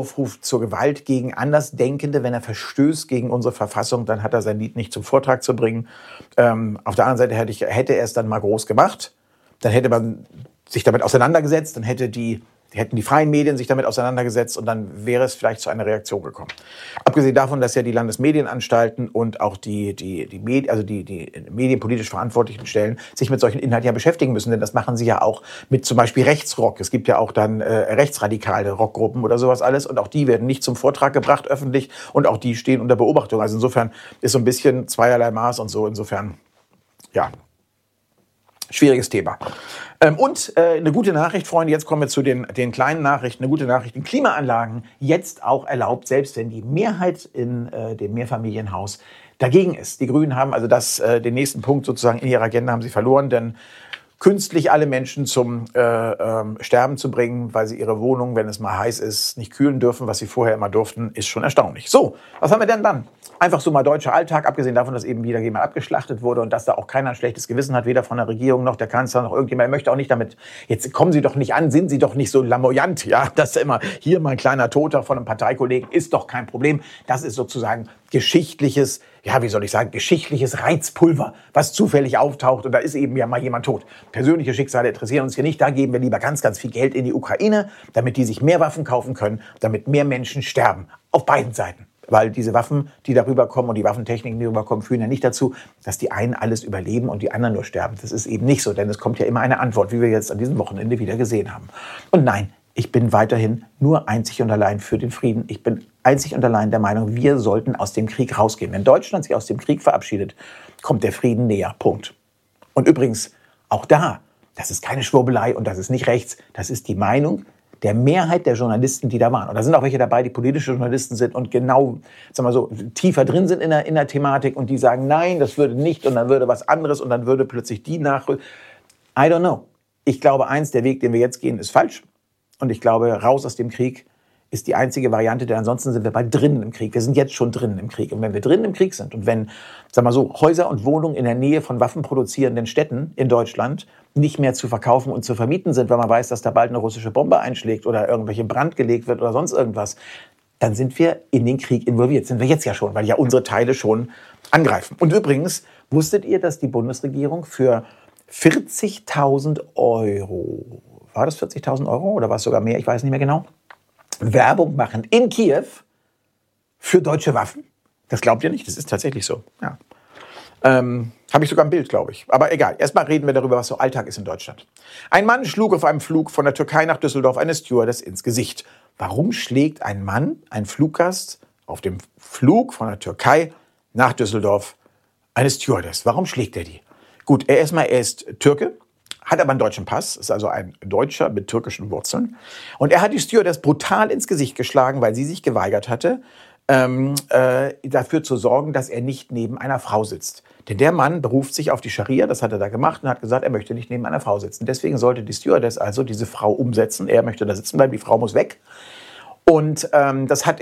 gegen Andersdenkende, wenn er verstößt gegen unsere Verfassung, dann hat er sein Lied nicht zum Vortrag zu bringen. Auf der anderen Seite hätte er es dann mal groß gemacht, dann hätte man sich damit auseinandergesetzt, dann hätten die freien Medien sich damit auseinandergesetzt und dann wäre es vielleicht zu einer Reaktion gekommen. Abgesehen davon, dass ja die Landesmedienanstalten und auch die medienpolitisch verantwortlichen Stellen sich mit solchen Inhalten ja beschäftigen müssen, denn das machen sie ja auch mit zum Beispiel Rechtsrock. Es gibt ja auch dann rechtsradikale Rockgruppen oder sowas alles und auch die werden nicht zum Vortrag gebracht öffentlich und auch die stehen unter Beobachtung. Also insofern ist so ein bisschen zweierlei Maß und so, insofern, ja, schwieriges Thema. Und eine gute Nachricht, Freunde, jetzt kommen wir zu den kleinen Nachrichten. Eine gute Nachricht, in Klimaanlagen jetzt auch erlaubt, selbst wenn die Mehrheit in dem Mehrfamilienhaus dagegen ist. Die Grünen haben also den nächsten Punkt sozusagen in ihrer Agenda haben sie verloren, denn künstlich alle Menschen zum Sterben zu bringen, weil sie ihre Wohnung, wenn es mal heiß ist, nicht kühlen dürfen, was sie vorher immer durften, ist schon erstaunlich. So, was haben wir denn dann? Einfach so mal deutscher Alltag, abgesehen davon, dass eben wieder jemand abgeschlachtet wurde und dass da auch keiner ein schlechtes Gewissen hat, weder von der Regierung noch der Kanzler noch irgendjemand. Er möchte auch nicht damit, jetzt kommen Sie doch nicht an, sind Sie doch nicht so lamoyant, ja, dass immer hier mal ein kleiner Toter von einem Parteikollegen ist doch kein Problem. Das ist sozusagen geschichtliches Reizpulver, was zufällig auftaucht und da ist eben ja mal jemand tot. Persönliche Schicksale interessieren uns hier nicht, da geben wir lieber ganz, ganz viel Geld in die Ukraine, damit die sich mehr Waffen kaufen können, damit mehr Menschen sterben, auf beiden Seiten. Weil diese Waffen, die darüber kommen und die Waffentechniken, die darüber kommen, führen ja nicht dazu, dass die einen alles überleben und die anderen nur sterben. Das ist eben nicht so, denn es kommt ja immer eine Antwort, wie wir jetzt an diesem Wochenende wieder gesehen haben. Und nein, ich bin weiterhin nur einzig und allein für den Frieden. Ich bin einzig und allein der Meinung, wir sollten aus dem Krieg rausgehen. Wenn Deutschland sich aus dem Krieg verabschiedet, kommt der Frieden näher. Punkt. Und übrigens, auch da, das ist keine Schwurbelei und das ist nicht rechts, das ist die Meinung der Mehrheit der Journalisten, die da waren. Und da sind auch welche dabei, die politische Journalisten sind und genau, sagen wir so, tiefer drin sind in der Thematik und die sagen, nein, das würde nicht und dann würde was anderes und dann würde plötzlich die nachrücken. I don't know. Ich glaube eins, der Weg, den wir jetzt gehen, ist falsch. Und ich glaube, raus aus dem Krieg ist die einzige Variante, denn ansonsten sind wir bald drinnen im Krieg. Wir sind jetzt schon drinnen im Krieg. Und wenn wir drinnen im Krieg sind und wenn, sagen wir so, Häuser und Wohnungen in der Nähe von waffenproduzierenden Städten in Deutschland nicht mehr zu verkaufen und zu vermieten sind, weil man weiß, dass da bald eine russische Bombe einschlägt oder irgendwelche Brand gelegt wird oder sonst irgendwas, dann sind wir in den Krieg involviert. Sind wir jetzt ja schon, weil ja unsere Teile schon angreifen. Und übrigens, wusstet ihr, dass die Bundesregierung für 40.000 Euro, war das 40.000 Euro oder war es sogar mehr, ich weiß nicht mehr genau, Werbung machen in Kiew für deutsche Waffen? Das glaubt ihr nicht, das ist tatsächlich so. Ja. Habe ich sogar ein Bild, glaube ich. Aber egal, erstmal reden wir darüber, was so Alltag ist in Deutschland. Ein Mann schlug auf einem Flug von der Türkei nach Düsseldorf eine Stewardess ins Gesicht. Warum schlägt ein Mann, ein Fluggast, auf dem Flug von der Türkei nach Düsseldorf eine Stewardess? Warum schlägt er die? Gut, er ist Türke, hat aber einen deutschen Pass, ist also ein Deutscher mit türkischen Wurzeln. Und er hat die Stewardess brutal ins Gesicht geschlagen, weil sie sich geweigert hatte, dafür zu sorgen, dass er nicht neben einer Frau sitzt. Denn der Mann beruft sich auf die Scharia, das hat er da gemacht und hat gesagt, er möchte nicht neben einer Frau sitzen. Deswegen sollte die Stewardess also diese Frau umsetzen. Er möchte da sitzen bleiben, die Frau muss weg. Und das hat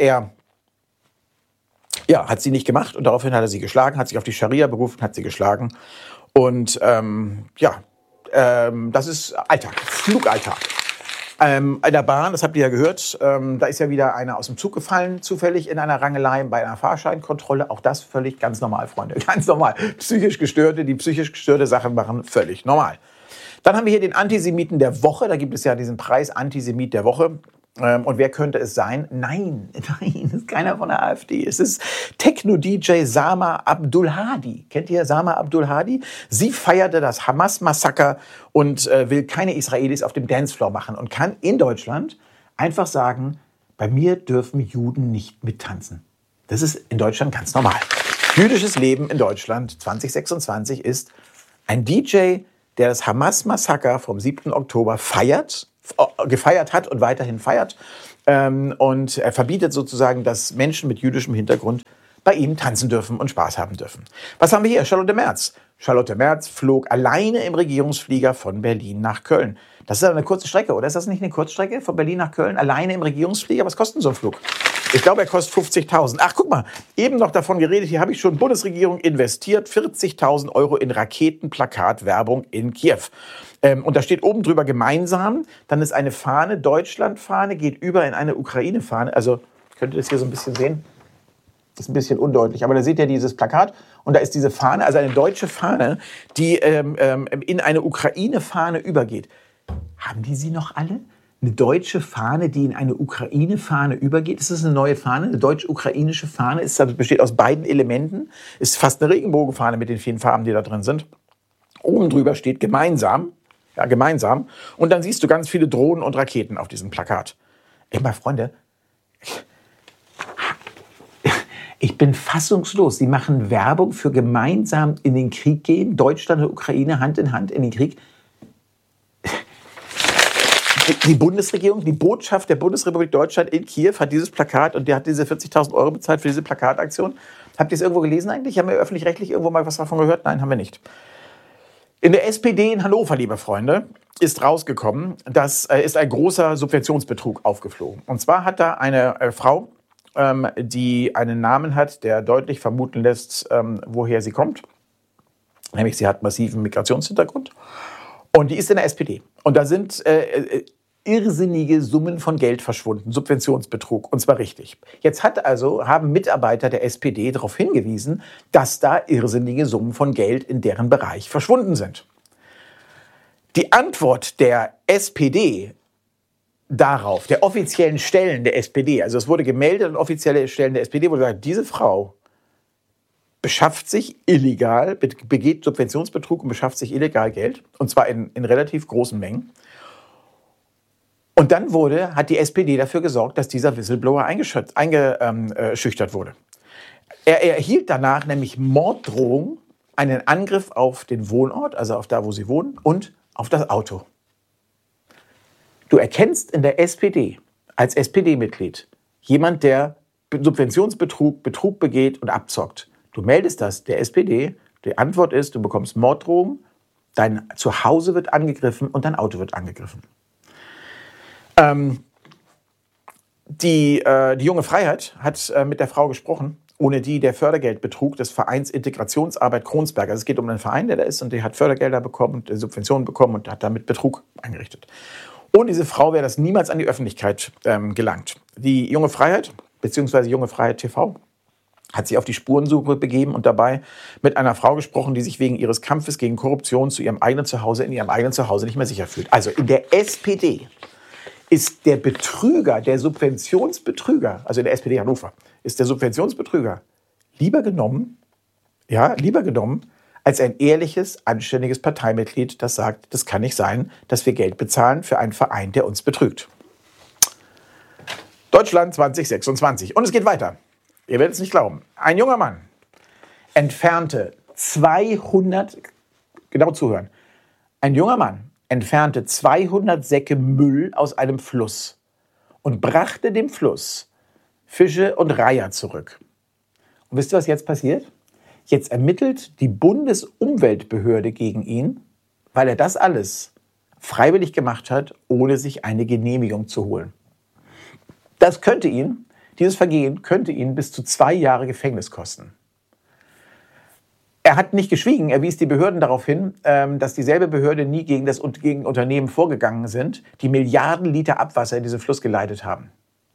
sie nicht gemacht und daraufhin hat er sie geschlagen, hat sich auf die Scharia berufen, hat sie geschlagen. Und das ist Alltag, Flugalltag. In der Bahn, das habt ihr ja gehört, da ist ja wieder einer aus dem Zug gefallen, zufällig in einer Rangelei bei einer Fahrscheinkontrolle. Auch das völlig ganz normal, Freunde. Ganz normal. Psychisch Gestörte, die psychisch gestörte Sachen machen, völlig normal. Dann haben wir hier den Antisemiten der Woche. Da gibt es ja diesen Preis Antisemit der Woche. Und wer könnte es sein? Nein, es ist keiner von der AfD. Es ist Techno-DJ Sama Abdulhadi. Kennt ihr Sama Abdulhadi? Sie feierte das Hamas-Massaker und will keine Israelis auf dem Dancefloor machen und kann in Deutschland einfach sagen, bei mir dürfen Juden nicht mittanzen. Das ist in Deutschland ganz normal. Jüdisches Leben in Deutschland 2026 ist ein DJ, der das Hamas-Massaker vom 7. Oktober gefeiert hat und weiterhin feiert. Und er verbietet sozusagen, dass Menschen mit jüdischem Hintergrund bei ihm tanzen dürfen und Spaß haben dürfen. Was haben wir hier? Charlotte Merz. Charlotte Merz flog alleine im Regierungsflieger von Berlin nach Köln. Das ist eine kurze Strecke, oder? Ist das nicht eine Kurzstrecke von Berlin nach Köln? Alleine im Regierungsflieger? Was kostet so ein Flug? Ich glaube, er kostet 50.000. Ach, guck mal, eben noch davon geredet, hier habe ich schon Bundesregierung investiert, 40.000 € in Raketenplakatwerbung in Kiew. Und da steht oben drüber gemeinsam, dann ist eine Fahne, Deutschlandfahne, geht über in eine Ukraine-Fahne. Also, könnt ihr das hier so ein bisschen sehen? Das ist ein bisschen undeutlich, aber da seht ihr dieses Plakat und da ist diese Fahne, also eine deutsche Fahne, die in eine Ukraine-Fahne übergeht. Haben die sie noch alle? Eine deutsche Fahne, die in eine Ukraine-Fahne übergeht. Ist das eine neue Fahne? Eine deutsch-ukrainische Fahne? Besteht aus beiden Elementen. Ist fast eine Regenbogenfahne mit den vielen Farben, die da drin sind. Oben drüber steht gemeinsam. Ja, gemeinsam. Und dann siehst du ganz viele Drohnen und Raketen auf diesem Plakat. Ey, meine Freunde, ich bin fassungslos. Sie machen Werbung für gemeinsam in den Krieg gehen. Deutschland und Ukraine Hand in Hand in den Krieg. Die Bundesregierung, die Botschaft der Bundesrepublik Deutschland in Kiew hat dieses Plakat und der hat diese 40.000 € bezahlt für diese Plakataktion. Habt ihr es irgendwo gelesen eigentlich? Haben wir öffentlich-rechtlich irgendwo mal was davon gehört? Nein, haben wir nicht. In der SPD in Hannover, liebe Freunde, ist rausgekommen, dass ist ein großer Subventionsbetrug aufgeflogen. Und zwar hat da eine Frau, die einen Namen hat, der deutlich vermuten lässt, woher sie kommt. Nämlich sie hat massiven Migrationshintergrund. Und die ist in der SPD. Und da sind irrsinnige Summen von Geld verschwunden, Subventionsbetrug, und zwar richtig. Jetzt haben Mitarbeiter der SPD darauf hingewiesen, dass da irrsinnige Summen von Geld in deren Bereich verschwunden sind. Die Antwort der SPD darauf, der offiziellen Stellen der SPD, also es wurde gemeldet an offizielle Stellen der SPD, wurde gesagt, diese Frau beschafft sich illegal, begeht Subventionsbetrug und beschafft sich illegal Geld, und zwar in relativ großen Mengen. Und dann hat die SPD dafür gesorgt, dass dieser Whistleblower eingeschüchtert wurde. Er erhielt danach nämlich Morddrohung, einen Angriff auf den Wohnort, also auf da, wo sie wohnen, und auf das Auto. Du erkennst in der SPD als SPD-Mitglied jemand, der Subventionsbetrug, Betrug begeht und abzockt. Du meldest das der SPD, die Antwort ist, du bekommst Morddrohung, dein Zuhause wird angegriffen und dein Auto wird angegriffen. Die junge Freiheit hat mit der Frau gesprochen, ohne die der Fördergeldbetrug des Vereins Integrationsarbeit Kronsberg, also es geht um einen Verein, der da ist und der hat Fördergelder bekommen und Subventionen bekommen und hat damit Betrug angerichtet. Ohne diese Frau wäre das niemals an die Öffentlichkeit gelangt. Die junge Freiheit, beziehungsweise junge Freiheit TV, hat sich auf die Spurensuche begeben und dabei mit einer Frau gesprochen, die sich wegen ihres Kampfes gegen Korruption in ihrem eigenen Zuhause nicht mehr sicher fühlt. Also in der SPD ist der Betrüger, der Subventionsbetrüger, also in der SPD Hannover, ist der Subventionsbetrüger lieber genommen als ein ehrliches, anständiges Parteimitglied, das sagt, das kann nicht sein, dass wir Geld bezahlen für einen Verein, der uns betrügt. Deutschland 2026. Und es geht weiter. Ihr werdet es nicht glauben. Ein junger Mann entfernte 200 Säcke Müll aus einem Fluss und brachte dem Fluss Fische und Reiher zurück. Und wisst ihr, was jetzt passiert? Jetzt ermittelt die Bundesumweltbehörde gegen ihn, weil er das alles freiwillig gemacht hat, ohne sich eine Genehmigung zu holen. Dieses Vergehen könnte ihn bis zu 2 Jahre Gefängnis kosten. Er hat nicht geschwiegen, er wies die Behörden darauf hin, dass dieselbe Behörde nie gegen Unternehmen vorgegangen sind, die Milliarden Liter Abwasser in diesen Fluss geleitet haben.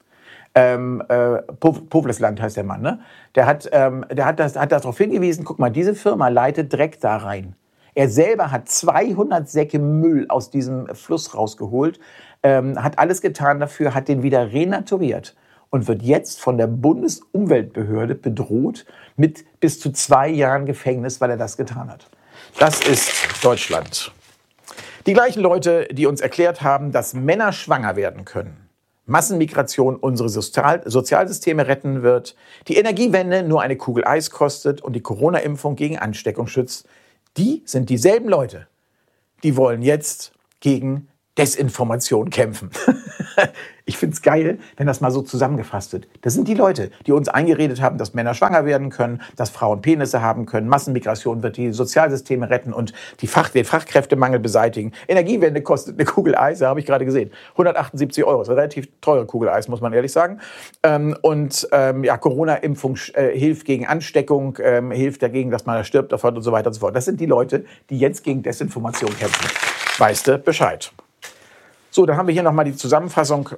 Povlesland heißt der Mann, ne? Der hat darauf hingewiesen, guck mal, diese Firma leitet Dreck da rein. Er selber hat 200 Säcke Müll aus diesem Fluss rausgeholt, hat alles getan dafür, hat den wieder renaturiert und wird jetzt von der Bundesumweltbehörde bedroht mit bis zu 2 Jahren Gefängnis, weil er das getan hat. Das ist Deutschland. Die gleichen Leute, die uns erklärt haben, dass Männer schwanger werden können, Massenmigration unsere Sozialsysteme retten wird, die Energiewende nur eine Kugel Eis kostet und die Corona-Impfung gegen Ansteckung schützt, die sind dieselben Leute, die wollen jetzt gegen Desinformation kämpfen. Ich finde es geil, wenn das mal so zusammengefasst wird. Das sind die Leute, die uns eingeredet haben, dass Männer schwanger werden können, dass Frauen Penisse haben können, Massenmigration wird die Sozialsysteme retten und den Fachkräftemangel beseitigen. Energiewende kostet eine Kugel Eis, habe ich gerade gesehen, 178 €. Das ist eine relativ teure Kugel Eis, muss man ehrlich sagen. Corona-Impfung hilft gegen Ansteckung, hilft dagegen, dass man stirbt davon und so weiter und so fort. Das sind die Leute, die jetzt gegen Desinformation kämpfen. Weißt du Bescheid? So, dann haben wir hier nochmal die Zusammenfassung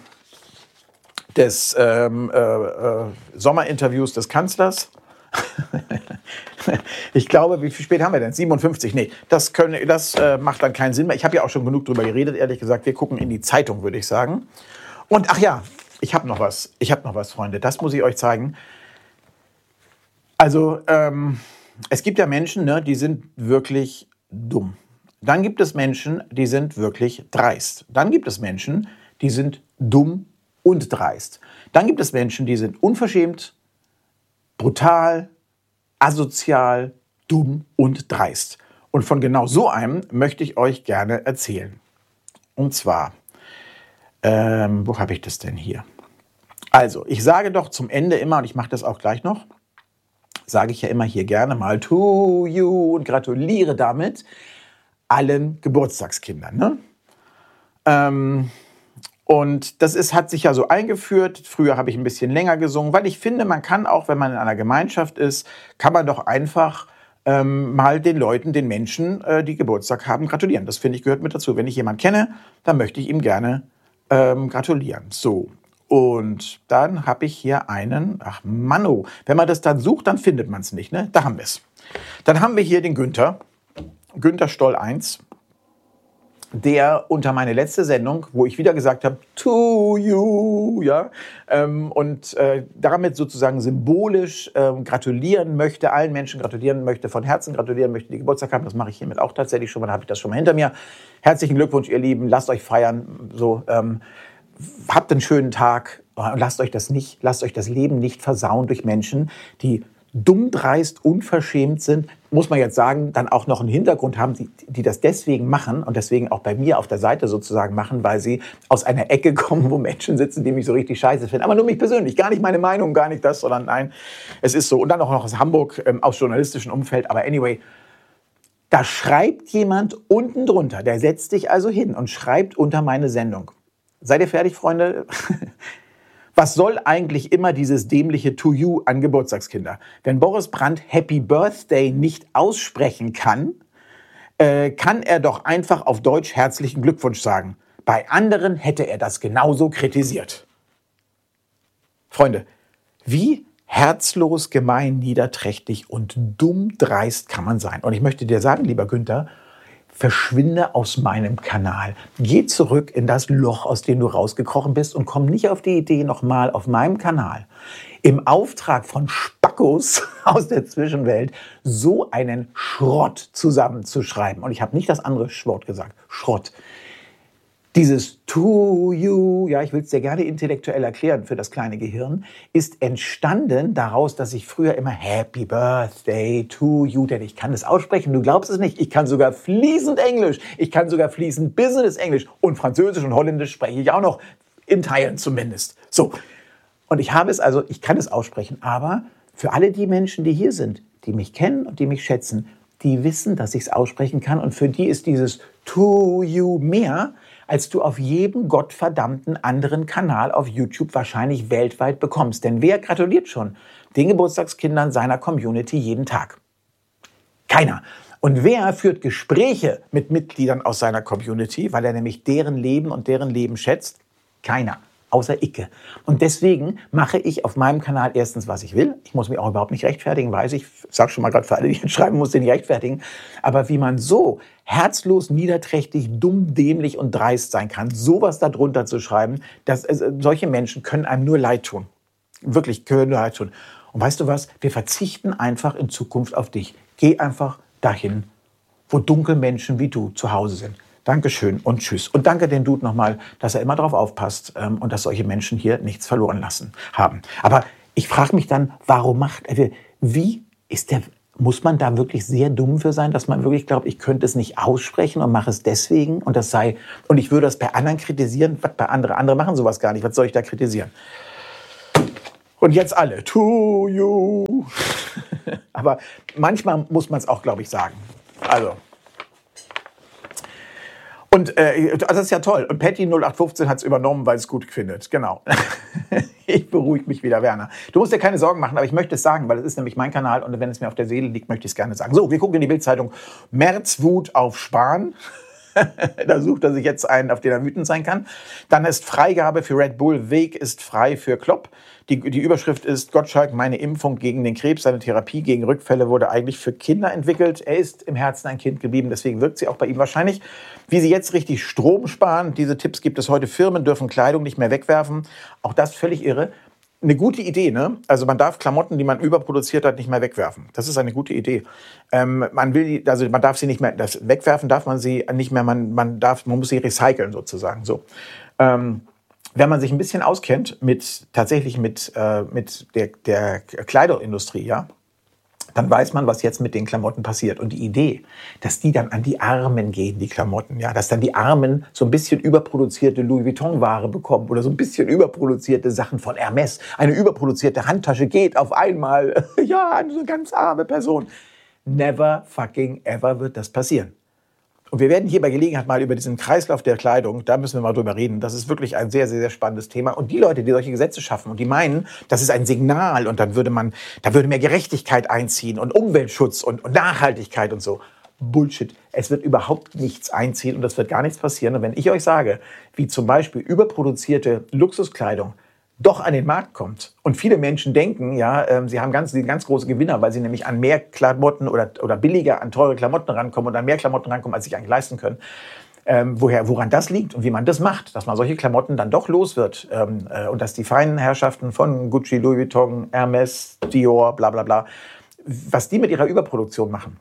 des Sommerinterviews des Kanzlers. Ich glaube, wie viel spät haben wir denn? 57? Nee, das macht dann keinen Sinn mehr. Ich habe ja auch schon genug drüber geredet, ehrlich gesagt. Wir gucken in die Zeitung, würde ich sagen. Und ach ja, ich habe noch was, Freunde. Das muss ich euch zeigen. Also, es gibt ja Menschen, ne, die sind wirklich dumm. Dann gibt es Menschen, die sind wirklich dreist. Dann gibt es Menschen, die sind dumm und dreist. Dann gibt es Menschen, die sind unverschämt, brutal, asozial, dumm und dreist. Und von genau so einem möchte ich euch gerne erzählen. Und zwar, wo habe ich das denn hier? Also, ich sage doch zum Ende immer, und ich mache das auch gleich noch, sage ich ja immer hier gerne mal to you und gratuliere damit allen Geburtstagskindern. Ne? Und das hat sich ja so eingeführt. Früher habe ich ein bisschen länger gesungen, weil ich finde, man kann auch, wenn man in einer Gemeinschaft ist, kann man doch einfach mal den Leuten, den Menschen, die Geburtstag haben, gratulieren. Das finde ich gehört mit dazu. Wenn ich jemanden kenne, dann möchte ich ihm gerne gratulieren. So. Und dann habe ich hier einen, ach Manno, wenn man das dann sucht, dann findet man es nicht. Ne? Da haben wir es. Dann haben wir hier den Günther Stoll 1, der unter meine letzte Sendung, wo ich wieder gesagt habe, to you, ja, und damit sozusagen symbolisch gratulieren möchte, allen Menschen gratulieren möchte, von Herzen gratulieren möchte, die Geburtstag haben. Das mache ich hiermit auch tatsächlich schon mal, dann habe ich das schon mal hinter mir. Herzlichen Glückwunsch, ihr Lieben, lasst euch feiern, so, habt einen schönen Tag, lasst euch das Leben nicht versauen durch Menschen, die dumm, dreist, unverschämt sind, muss man jetzt sagen, dann auch noch einen Hintergrund haben, die das deswegen machen und deswegen auch bei mir auf der Seite sozusagen machen, weil sie aus einer Ecke kommen, wo Menschen sitzen, die mich so richtig scheiße finden. Aber nur mich persönlich, gar nicht meine Meinung, gar nicht das, sondern nein, es ist so. Und dann auch noch aus Hamburg, aus journalistischen Umfeld. Aber anyway, da schreibt jemand unten drunter, der setzt sich also hin und schreibt unter meine Sendung. Seid ihr fertig, Freunde? Was soll eigentlich immer dieses dämliche To You an Geburtstagskinder? Wenn Boris Brandt Happy Birthday nicht aussprechen kann, kann er doch einfach auf Deutsch herzlichen Glückwunsch sagen. Bei anderen hätte er das genauso kritisiert. Freunde, wie herzlos, gemein, niederträchtig und dumm dreist kann man sein? Und ich möchte dir sagen, lieber Günther, verschwinde aus meinem Kanal. Geh zurück in das Loch, aus dem du rausgekrochen bist und komm nicht auf die Idee, nochmal auf meinem Kanal im Auftrag von Spackos aus der Zwischenwelt so einen Schrott zusammenzuschreiben. Und ich habe nicht das andere Wort gesagt, Schrott. Dieses To You, ja, ich will es dir gerne intellektuell erklären für das kleine Gehirn, ist entstanden daraus, dass ich früher immer Happy Birthday to You, denn ich kann das aussprechen, du glaubst es nicht, ich kann sogar fließend Englisch, ich kann sogar fließend Business Englisch und Französisch und Holländisch spreche ich auch noch, in Teilen zumindest. So, und ich kann es aussprechen, aber für alle die Menschen, die hier sind, die mich kennen und die mich schätzen, die wissen, dass ich es aussprechen kann und für die ist dieses To You mehr, als du auf jedem gottverdammten anderen Kanal auf YouTube wahrscheinlich weltweit bekommst. Denn wer gratuliert schon den Geburtstagskindern seiner Community jeden Tag? Keiner. Und wer führt Gespräche mit Mitgliedern aus seiner Community, weil er nämlich deren Leben und deren Leben schätzt? Keiner. Außer Icke. Und deswegen mache ich auf meinem Kanal erstens, was ich will. Ich muss mich auch überhaupt nicht rechtfertigen, weiß ich. Ich sage schon mal gerade für alle, die jetzt schreiben, muss ich nicht rechtfertigen. Aber wie man so herzlos, niederträchtig, dumm, dämlich und dreist sein kann, sowas darunter zu schreiben, solche Menschen können einem nur leid tun. Wirklich, können nur leid tun. Und weißt du was? Wir verzichten einfach in Zukunft auf dich. Geh einfach dahin, wo dunkle Menschen wie du zu Hause sind. Dankeschön und tschüss. Und danke den Dude nochmal, dass er immer darauf aufpasst und dass solche Menschen hier nichts verloren lassen haben. Aber ich frage mich dann, muss man da wirklich sehr dumm für sein, dass man wirklich glaubt, ich könnte es nicht aussprechen und mache es deswegen und ich würde das bei anderen kritisieren, was bei andere machen sowas gar nicht, was soll ich da kritisieren? Und jetzt alle, to you. Aber manchmal muss man es auch, glaube ich, sagen. Also. Und das ist ja toll. Und Patty 0815 hat es übernommen, weil es gut findet. Genau. Ich beruhige mich wieder, Werner. Du musst dir keine Sorgen machen, aber ich möchte es sagen, weil es ist nämlich mein Kanal und wenn es mir auf der Seele liegt, möchte ich es gerne sagen. So, wir gucken in die Bildzeitung. Märzwut auf Spahn. Da sucht er sich jetzt einen, auf den er wütend sein kann. Dann ist Freigabe für Red Bull. Weg ist frei für Klopp. Die Überschrift ist: Gottschalk, meine Impfung gegen den Krebs, seine Therapie gegen Rückfälle wurde eigentlich für Kinder entwickelt. Er ist im Herzen ein Kind geblieben, deswegen wirkt sie auch bei ihm wahrscheinlich. Wie sie jetzt richtig Strom sparen, diese Tipps gibt es heute. Firmen dürfen Kleidung nicht mehr wegwerfen. Auch das völlig irre. Eine gute Idee, ne? Also man darf Klamotten, die man überproduziert hat, nicht mehr wegwerfen. Das ist eine gute Idee. Man darf sie nicht mehr, wegwerfen darf man sie nicht mehr, man muss sie recyceln sozusagen. So. Wenn man sich ein bisschen auskennt mit der Kleiderindustrie, ja, dann weiß man, was jetzt mit den Klamotten passiert. Und die Idee, dass die dann an die Armen gehen, die Klamotten, ja, dass dann die Armen so ein bisschen überproduzierte Louis Vuitton-Ware bekommen oder so ein bisschen überproduzierte Sachen von Hermes. Eine überproduzierte Handtasche geht auf einmal, ja, an so eine ganz arme Person. Never fucking ever wird das passieren. Und wir werden hier bei Gelegenheit mal über diesen Kreislauf der Kleidung, da müssen wir mal drüber reden. Das ist wirklich ein sehr, sehr, sehr spannendes Thema. Und die Leute, die solche Gesetze schaffen und die meinen, das ist ein Signal und da würde mehr Gerechtigkeit einziehen und Umweltschutz und Nachhaltigkeit und so. Bullshit. Es wird überhaupt nichts einziehen und es wird gar nichts passieren. Und wenn ich euch sage, wie zum Beispiel überproduzierte Luxuskleidung doch an den Markt kommt und viele Menschen denken, ja, sie haben ganz große Gewinner, weil sie nämlich an mehr Klamotten oder billiger an teure Klamotten rankommen und an mehr Klamotten rankommen, als sie sich eigentlich leisten können. Woran das liegt und wie man das macht, dass man solche Klamotten dann doch los wird und dass die feinen Herrschaften von Gucci, Louis Vuitton, Hermes, Dior, bla bla bla, was die mit ihrer Überproduktion machen.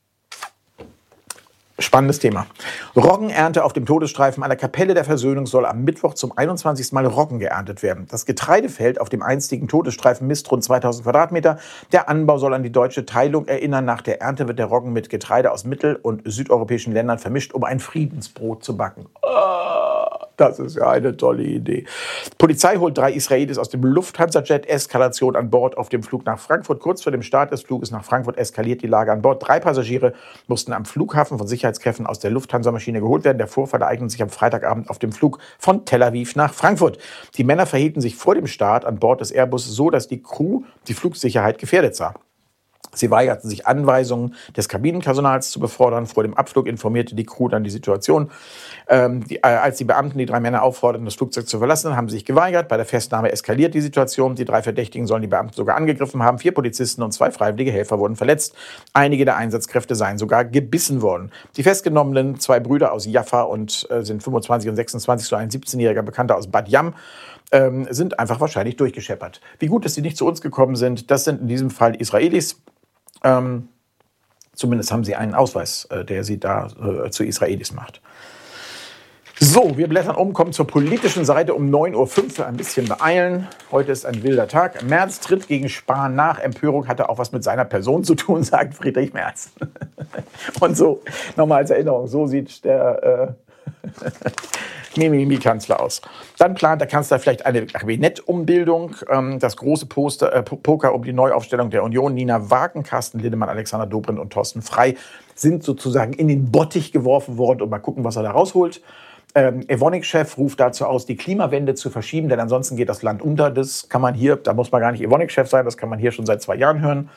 Spannendes Thema. Roggenernte auf dem Todesstreifen an der Kapelle der Versöhnung soll am Mittwoch zum 21. Mal Roggen geerntet werden. Das Getreidefeld auf dem einstigen Todesstreifen misst rund 2000 Quadratmeter. Der Anbau soll an die deutsche Teilung erinnern. Nach der Ernte wird der Roggen mit Getreide aus mittel- und südeuropäischen Ländern vermischt, um ein Friedensbrot zu backen. Das ist ja eine tolle Idee. Polizei holt 3 Israelis aus dem Lufthansa-Jet. Eskalation an Bord auf dem Flug nach Frankfurt. Kurz vor dem Start des Fluges nach Frankfurt eskaliert die Lage an Bord. 3 Passagiere mussten am Flughafen von Sicherheitskräften aus der Lufthansa-Maschine geholt werden. Der Vorfall ereignete sich am Freitagabend auf dem Flug von Tel Aviv nach Frankfurt. Die Männer verhielten sich vor dem Start an Bord des Airbus so, dass die Crew die Flugsicherheit gefährdet sah. Sie weigerten sich, Anweisungen des Kabinenpersonals zu befordern. Vor dem Abflug informierte die Crew dann die Situation. Als die Beamten die 3 Männer aufforderten, das Flugzeug zu verlassen, haben sie sich geweigert. Bei der Festnahme eskaliert die Situation. Die 3 Verdächtigen sollen die Beamten sogar angegriffen haben. 4 Polizisten und 2 freiwillige Helfer wurden verletzt. Einige der Einsatzkräfte seien sogar gebissen worden. Die Festgenommenen, 2 Brüder aus Jaffa und sind 25 und 26, so ein 17-jähriger Bekannter aus Bad Yam, sind einfach wahrscheinlich durchgescheppert. Wie gut, dass sie nicht zu uns gekommen sind, das sind in diesem Fall Israelis. Zumindest haben sie einen Ausweis, der sie da zu Israelis macht. So, wir blättern um, kommen zur politischen Seite um 9:05 Uhr, für ein bisschen beeilen. Heute ist ein wilder Tag. Merz tritt gegen Spahn nach. Empörung hatte auch was mit seiner Person zu tun, sagt Friedrich Merz. Und so, nochmal als Erinnerung, so sieht der Mimimi-Kanzler aus. Dann plant der Kanzler vielleicht eine Kabinettumbildung. Das große Poker um die Neuaufstellung der Union. Nina Wagen, Carsten Linnemann, Alexander Dobrindt und Thorsten Frey sind sozusagen in den Bottich geworfen worden und mal gucken, was er da rausholt. Evonik-Chef ruft dazu aus, die Klimawende zu verschieben, denn ansonsten geht das Land unter. Das kann man hier, da muss man gar nicht Evonik-Chef sein, das kann man hier schon seit 2 Jahren hören.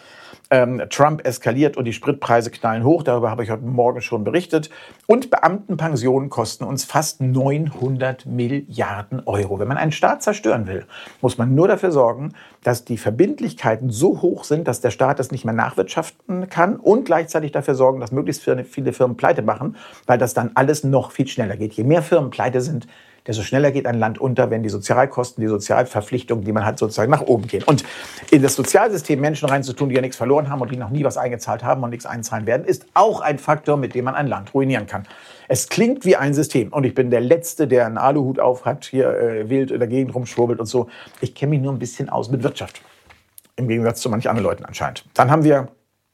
Trump eskaliert und die Spritpreise knallen hoch. Darüber habe ich heute Morgen schon berichtet. Und Beamtenpensionen kosten uns fast 900 Milliarden Euro. Wenn man einen Staat zerstören will, muss man nur dafür sorgen, dass die Verbindlichkeiten so hoch sind, dass der Staat das nicht mehr nachwirtschaften kann und gleichzeitig dafür sorgen, dass möglichst viele Firmen pleite machen, weil das dann alles noch viel schneller geht. Je mehr Firmen pleite sind, desto schneller geht ein Land unter, wenn die Sozialkosten, die Sozialverpflichtungen, die man hat, sozusagen nach oben gehen. Und in das Sozialsystem Menschen reinzutun, die ja nichts verloren haben und die noch nie was eingezahlt haben und nichts einzahlen werden, ist auch ein Faktor, mit dem man ein Land ruinieren kann. Es klingt wie ein System und ich bin der Letzte, der einen Aluhut auf hat, hier wild in der Gegend rumschwurbelt und so. Ich kenne mich nur ein bisschen aus mit Wirtschaft, im Gegensatz zu manch anderen Leuten anscheinend. Dann haben wir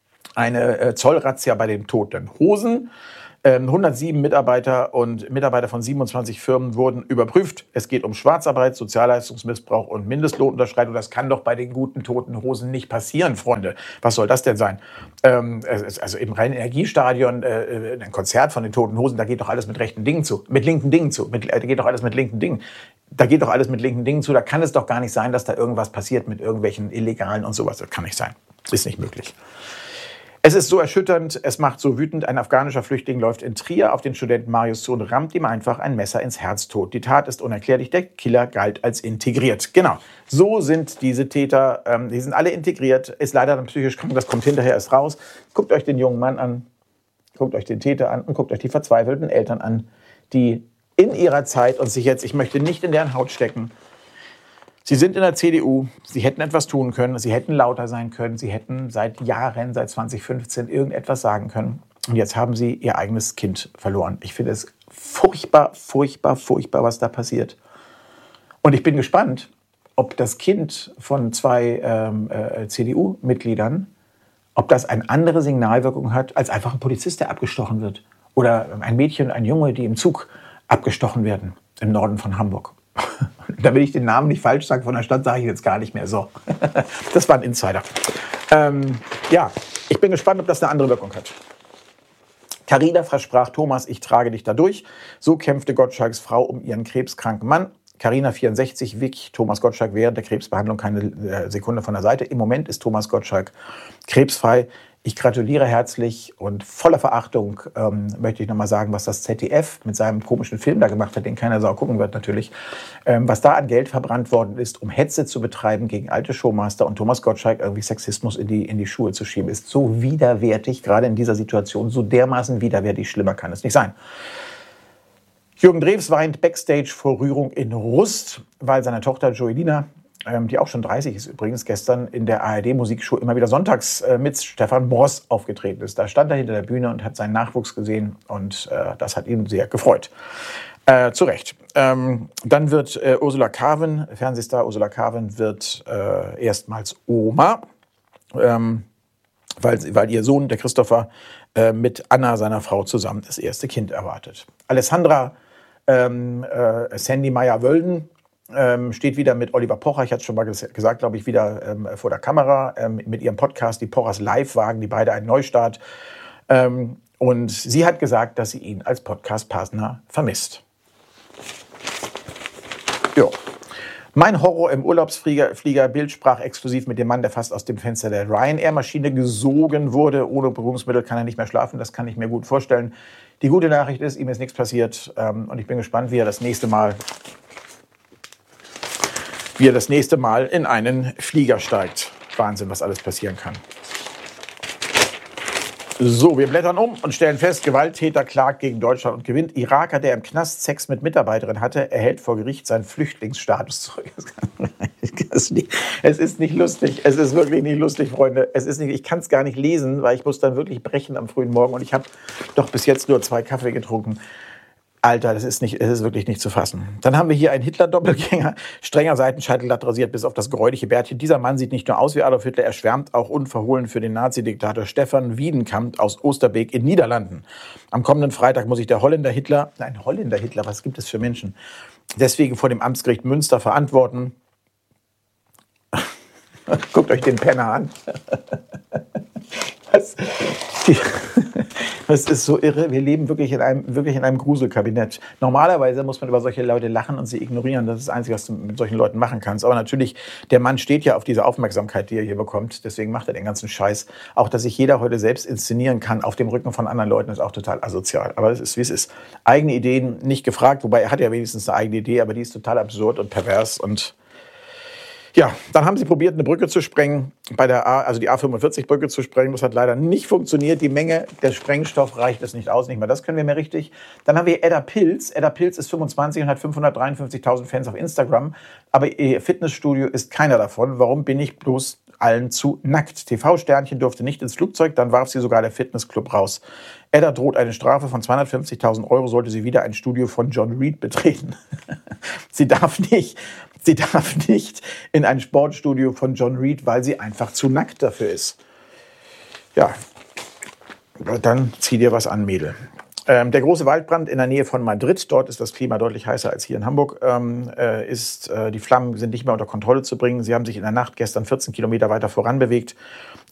eine Zollrazzia bei den Toten Hosen. 107 Mitarbeiter und Mitarbeiter von 27 Firmen wurden überprüft. Es geht um Schwarzarbeit, Sozialleistungsmissbrauch und Mindestlohnunterschreitung. Das kann doch bei den guten Toten Hosen nicht passieren, Freunde. Was soll das denn sein? Also im Rhein-Energiestadion, ein Konzert von den Toten Hosen, da geht doch alles mit rechten Dingen zu. Mit linken Dingen zu. Da geht doch alles mit linken Dingen. Da geht doch alles mit linken Dingen zu. Da kann es doch gar nicht sein, dass da irgendwas passiert mit irgendwelchen Illegalen und sowas. Das kann nicht sein. Ist nicht möglich. Es ist so erschütternd, es macht so wütend. Ein afghanischer Flüchtling läuft in Trier auf den Studenten Marius zu und rammt ihm einfach ein Messer ins Herz tot. Die Tat ist unerklärlich, der Killer galt als integriert. Genau, so sind diese Täter, die sind alle integriert, ist leider dann psychisch krank, das kommt hinterher erst raus. Guckt euch den jungen Mann an, guckt euch den Täter an und guckt euch die verzweifelten Eltern an, die in ihrer Zeit und sich jetzt, ich möchte nicht in deren Haut stecken, sie sind in der CDU, sie hätten etwas tun können, sie hätten lauter sein können, sie hätten seit Jahren, seit 2015 irgendetwas sagen können. Und jetzt haben sie ihr eigenes Kind verloren. Ich finde es furchtbar, furchtbar, furchtbar, was da passiert. Und ich bin gespannt, ob das Kind von zwei CDU-Mitgliedern, ob das eine andere Signalwirkung hat, als einfach ein Polizist, der abgestochen wird. Oder ein Mädchen und ein Junge, die im Zug abgestochen werden, im Norden von Hamburg. Damit ich den Namen nicht falsch sage von der Stadt, sage ich jetzt gar nicht mehr so. Das war ein Insider. Ja, ich bin gespannt, ob das eine andere Wirkung hat. Carina versprach Thomas, ich trage dich da durch. So kämpfte Gottschalks Frau um ihren krebskranken Mann. Carina 64 wich Thomas Gottschalk während der Krebsbehandlung keine Sekunde von der Seite. Im Moment ist Thomas Gottschalk krebsfrei. Ich gratuliere herzlich und voller Verachtung möchte ich nochmal sagen, was das ZDF mit seinem komischen Film da gemacht hat, den keiner Sau gucken wird natürlich, was da an Geld verbrannt worden ist, um Hetze zu betreiben gegen alte Showmaster und Thomas Gottschalk irgendwie Sexismus in die Schuhe zu schieben, ist so widerwärtig, gerade in dieser Situation, so dermaßen widerwärtig, schlimmer kann es nicht sein. Jürgen Drews weint Backstage vor Rührung in Rust, weil seine Tochter Joelina, die auch schon 30 ist übrigens, gestern in der ARD-Musikshow immer wieder sonntags mit Stefan Bross aufgetreten ist. Da stand er hinter der Bühne und hat seinen Nachwuchs gesehen und das hat ihn sehr gefreut. Zu Recht. Dann wird Ursula Carven, Fernsehstar Ursula Carven, wird erstmals Oma, weil ihr Sohn, der Christopher, mit Anna, seiner Frau, zusammen das erste Kind erwartet. Alessandra Sandy Meyer-Wölden steht wieder mit Oliver Pocher, ich hatte es schon mal gesagt, glaube ich, wieder vor der Kamera mit ihrem Podcast, die Pochers Live wagen, die beide einen Neustart. Und sie hat gesagt, dass sie ihn als Podcast-Partner vermisst. Jo. Mein Horror im Urlaubsflieger. Bild sprach exklusiv mit dem Mann, der fast aus dem Fenster der Ryanair-Maschine gesogen wurde. Ohne Beruhigungsmittel kann er nicht mehr schlafen. Das kann ich mir gut vorstellen. Die gute Nachricht ist, ihm ist nichts passiert. Und ich bin gespannt, wie er das nächste Mal in einen Flieger steigt. Wahnsinn, was alles passieren kann. So, wir blättern um und stellen fest, Gewalttäter klagt gegen Deutschland und gewinnt. Iraker, der im Knast Sex mit Mitarbeiterin hatte, erhält vor Gericht seinen Flüchtlingsstatus zurück. Es ist nicht lustig. Es ist wirklich nicht lustig, Freunde. Ich kann es gar nicht lesen, weil ich muss dann wirklich brechen am frühen Morgen. Und ich habe doch bis jetzt nur 2 Kaffee getrunken. Alter, es ist wirklich nicht zu fassen. Dann haben wir hier einen Hitler-Doppelgänger, strenger Seitenscheitel, glatt rasiert bis auf das gräuliche Bärtchen. Dieser Mann sieht nicht nur aus wie Adolf Hitler, er schwärmt auch unverhohlen für den Nazi-Diktator Stefan Wiedenkamp aus Oosterbeek in Niederlanden. Am kommenden Freitag muss sich der Holländer Hitler, was gibt es für Menschen, deswegen vor dem Amtsgericht Münster verantworten. Guckt euch den Penner an. Es ist so irre. Wir leben wirklich in einem Gruselkabinett. Normalerweise muss man über solche Leute lachen und sie ignorieren. Das ist das Einzige, was du mit solchen Leuten machen kannst. Aber natürlich, der Mann steht ja auf diese Aufmerksamkeit, die er hier bekommt. Deswegen macht er den ganzen Scheiß. Auch, dass sich jeder heute selbst inszenieren kann auf dem Rücken von anderen Leuten, ist auch total asozial. Aber es ist, wie es ist. Eigene Ideen nicht gefragt. Wobei, er hat ja wenigstens eine eigene Idee, aber die ist total absurd und pervers. Und ja, dann haben sie probiert, eine Brücke zu sprengen, also die A45-Brücke zu sprengen. Das hat leider nicht funktioniert. Die Menge der Sprengstoff reicht es nicht aus. Nicht mal das können wir mehr richtig. Dann haben wir Edda Pilz. Edda Pilz ist 25 und hat 553.000 Fans auf Instagram. Aber ihr Fitnessstudio ist keiner davon. Warum bin ich bloß allen zu nackt? TV-Sternchen durfte nicht ins Flugzeug. Dann warf sie sogar der Fitnessclub raus. Edda droht eine Strafe von 250.000 €, sollte sie wieder ein Studio von John Reed betreten. Sie darf nicht in ein Sportstudio von John Reed, weil sie einfach zu nackt dafür ist. Ja, dann zieh dir was an, Mädel. Der große Waldbrand in der Nähe von Madrid, dort ist das Klima deutlich heißer als hier in Hamburg, die Flammen sind nicht mehr unter Kontrolle zu bringen. Sie haben sich in der Nacht gestern 14 Kilometer weiter voran bewegt.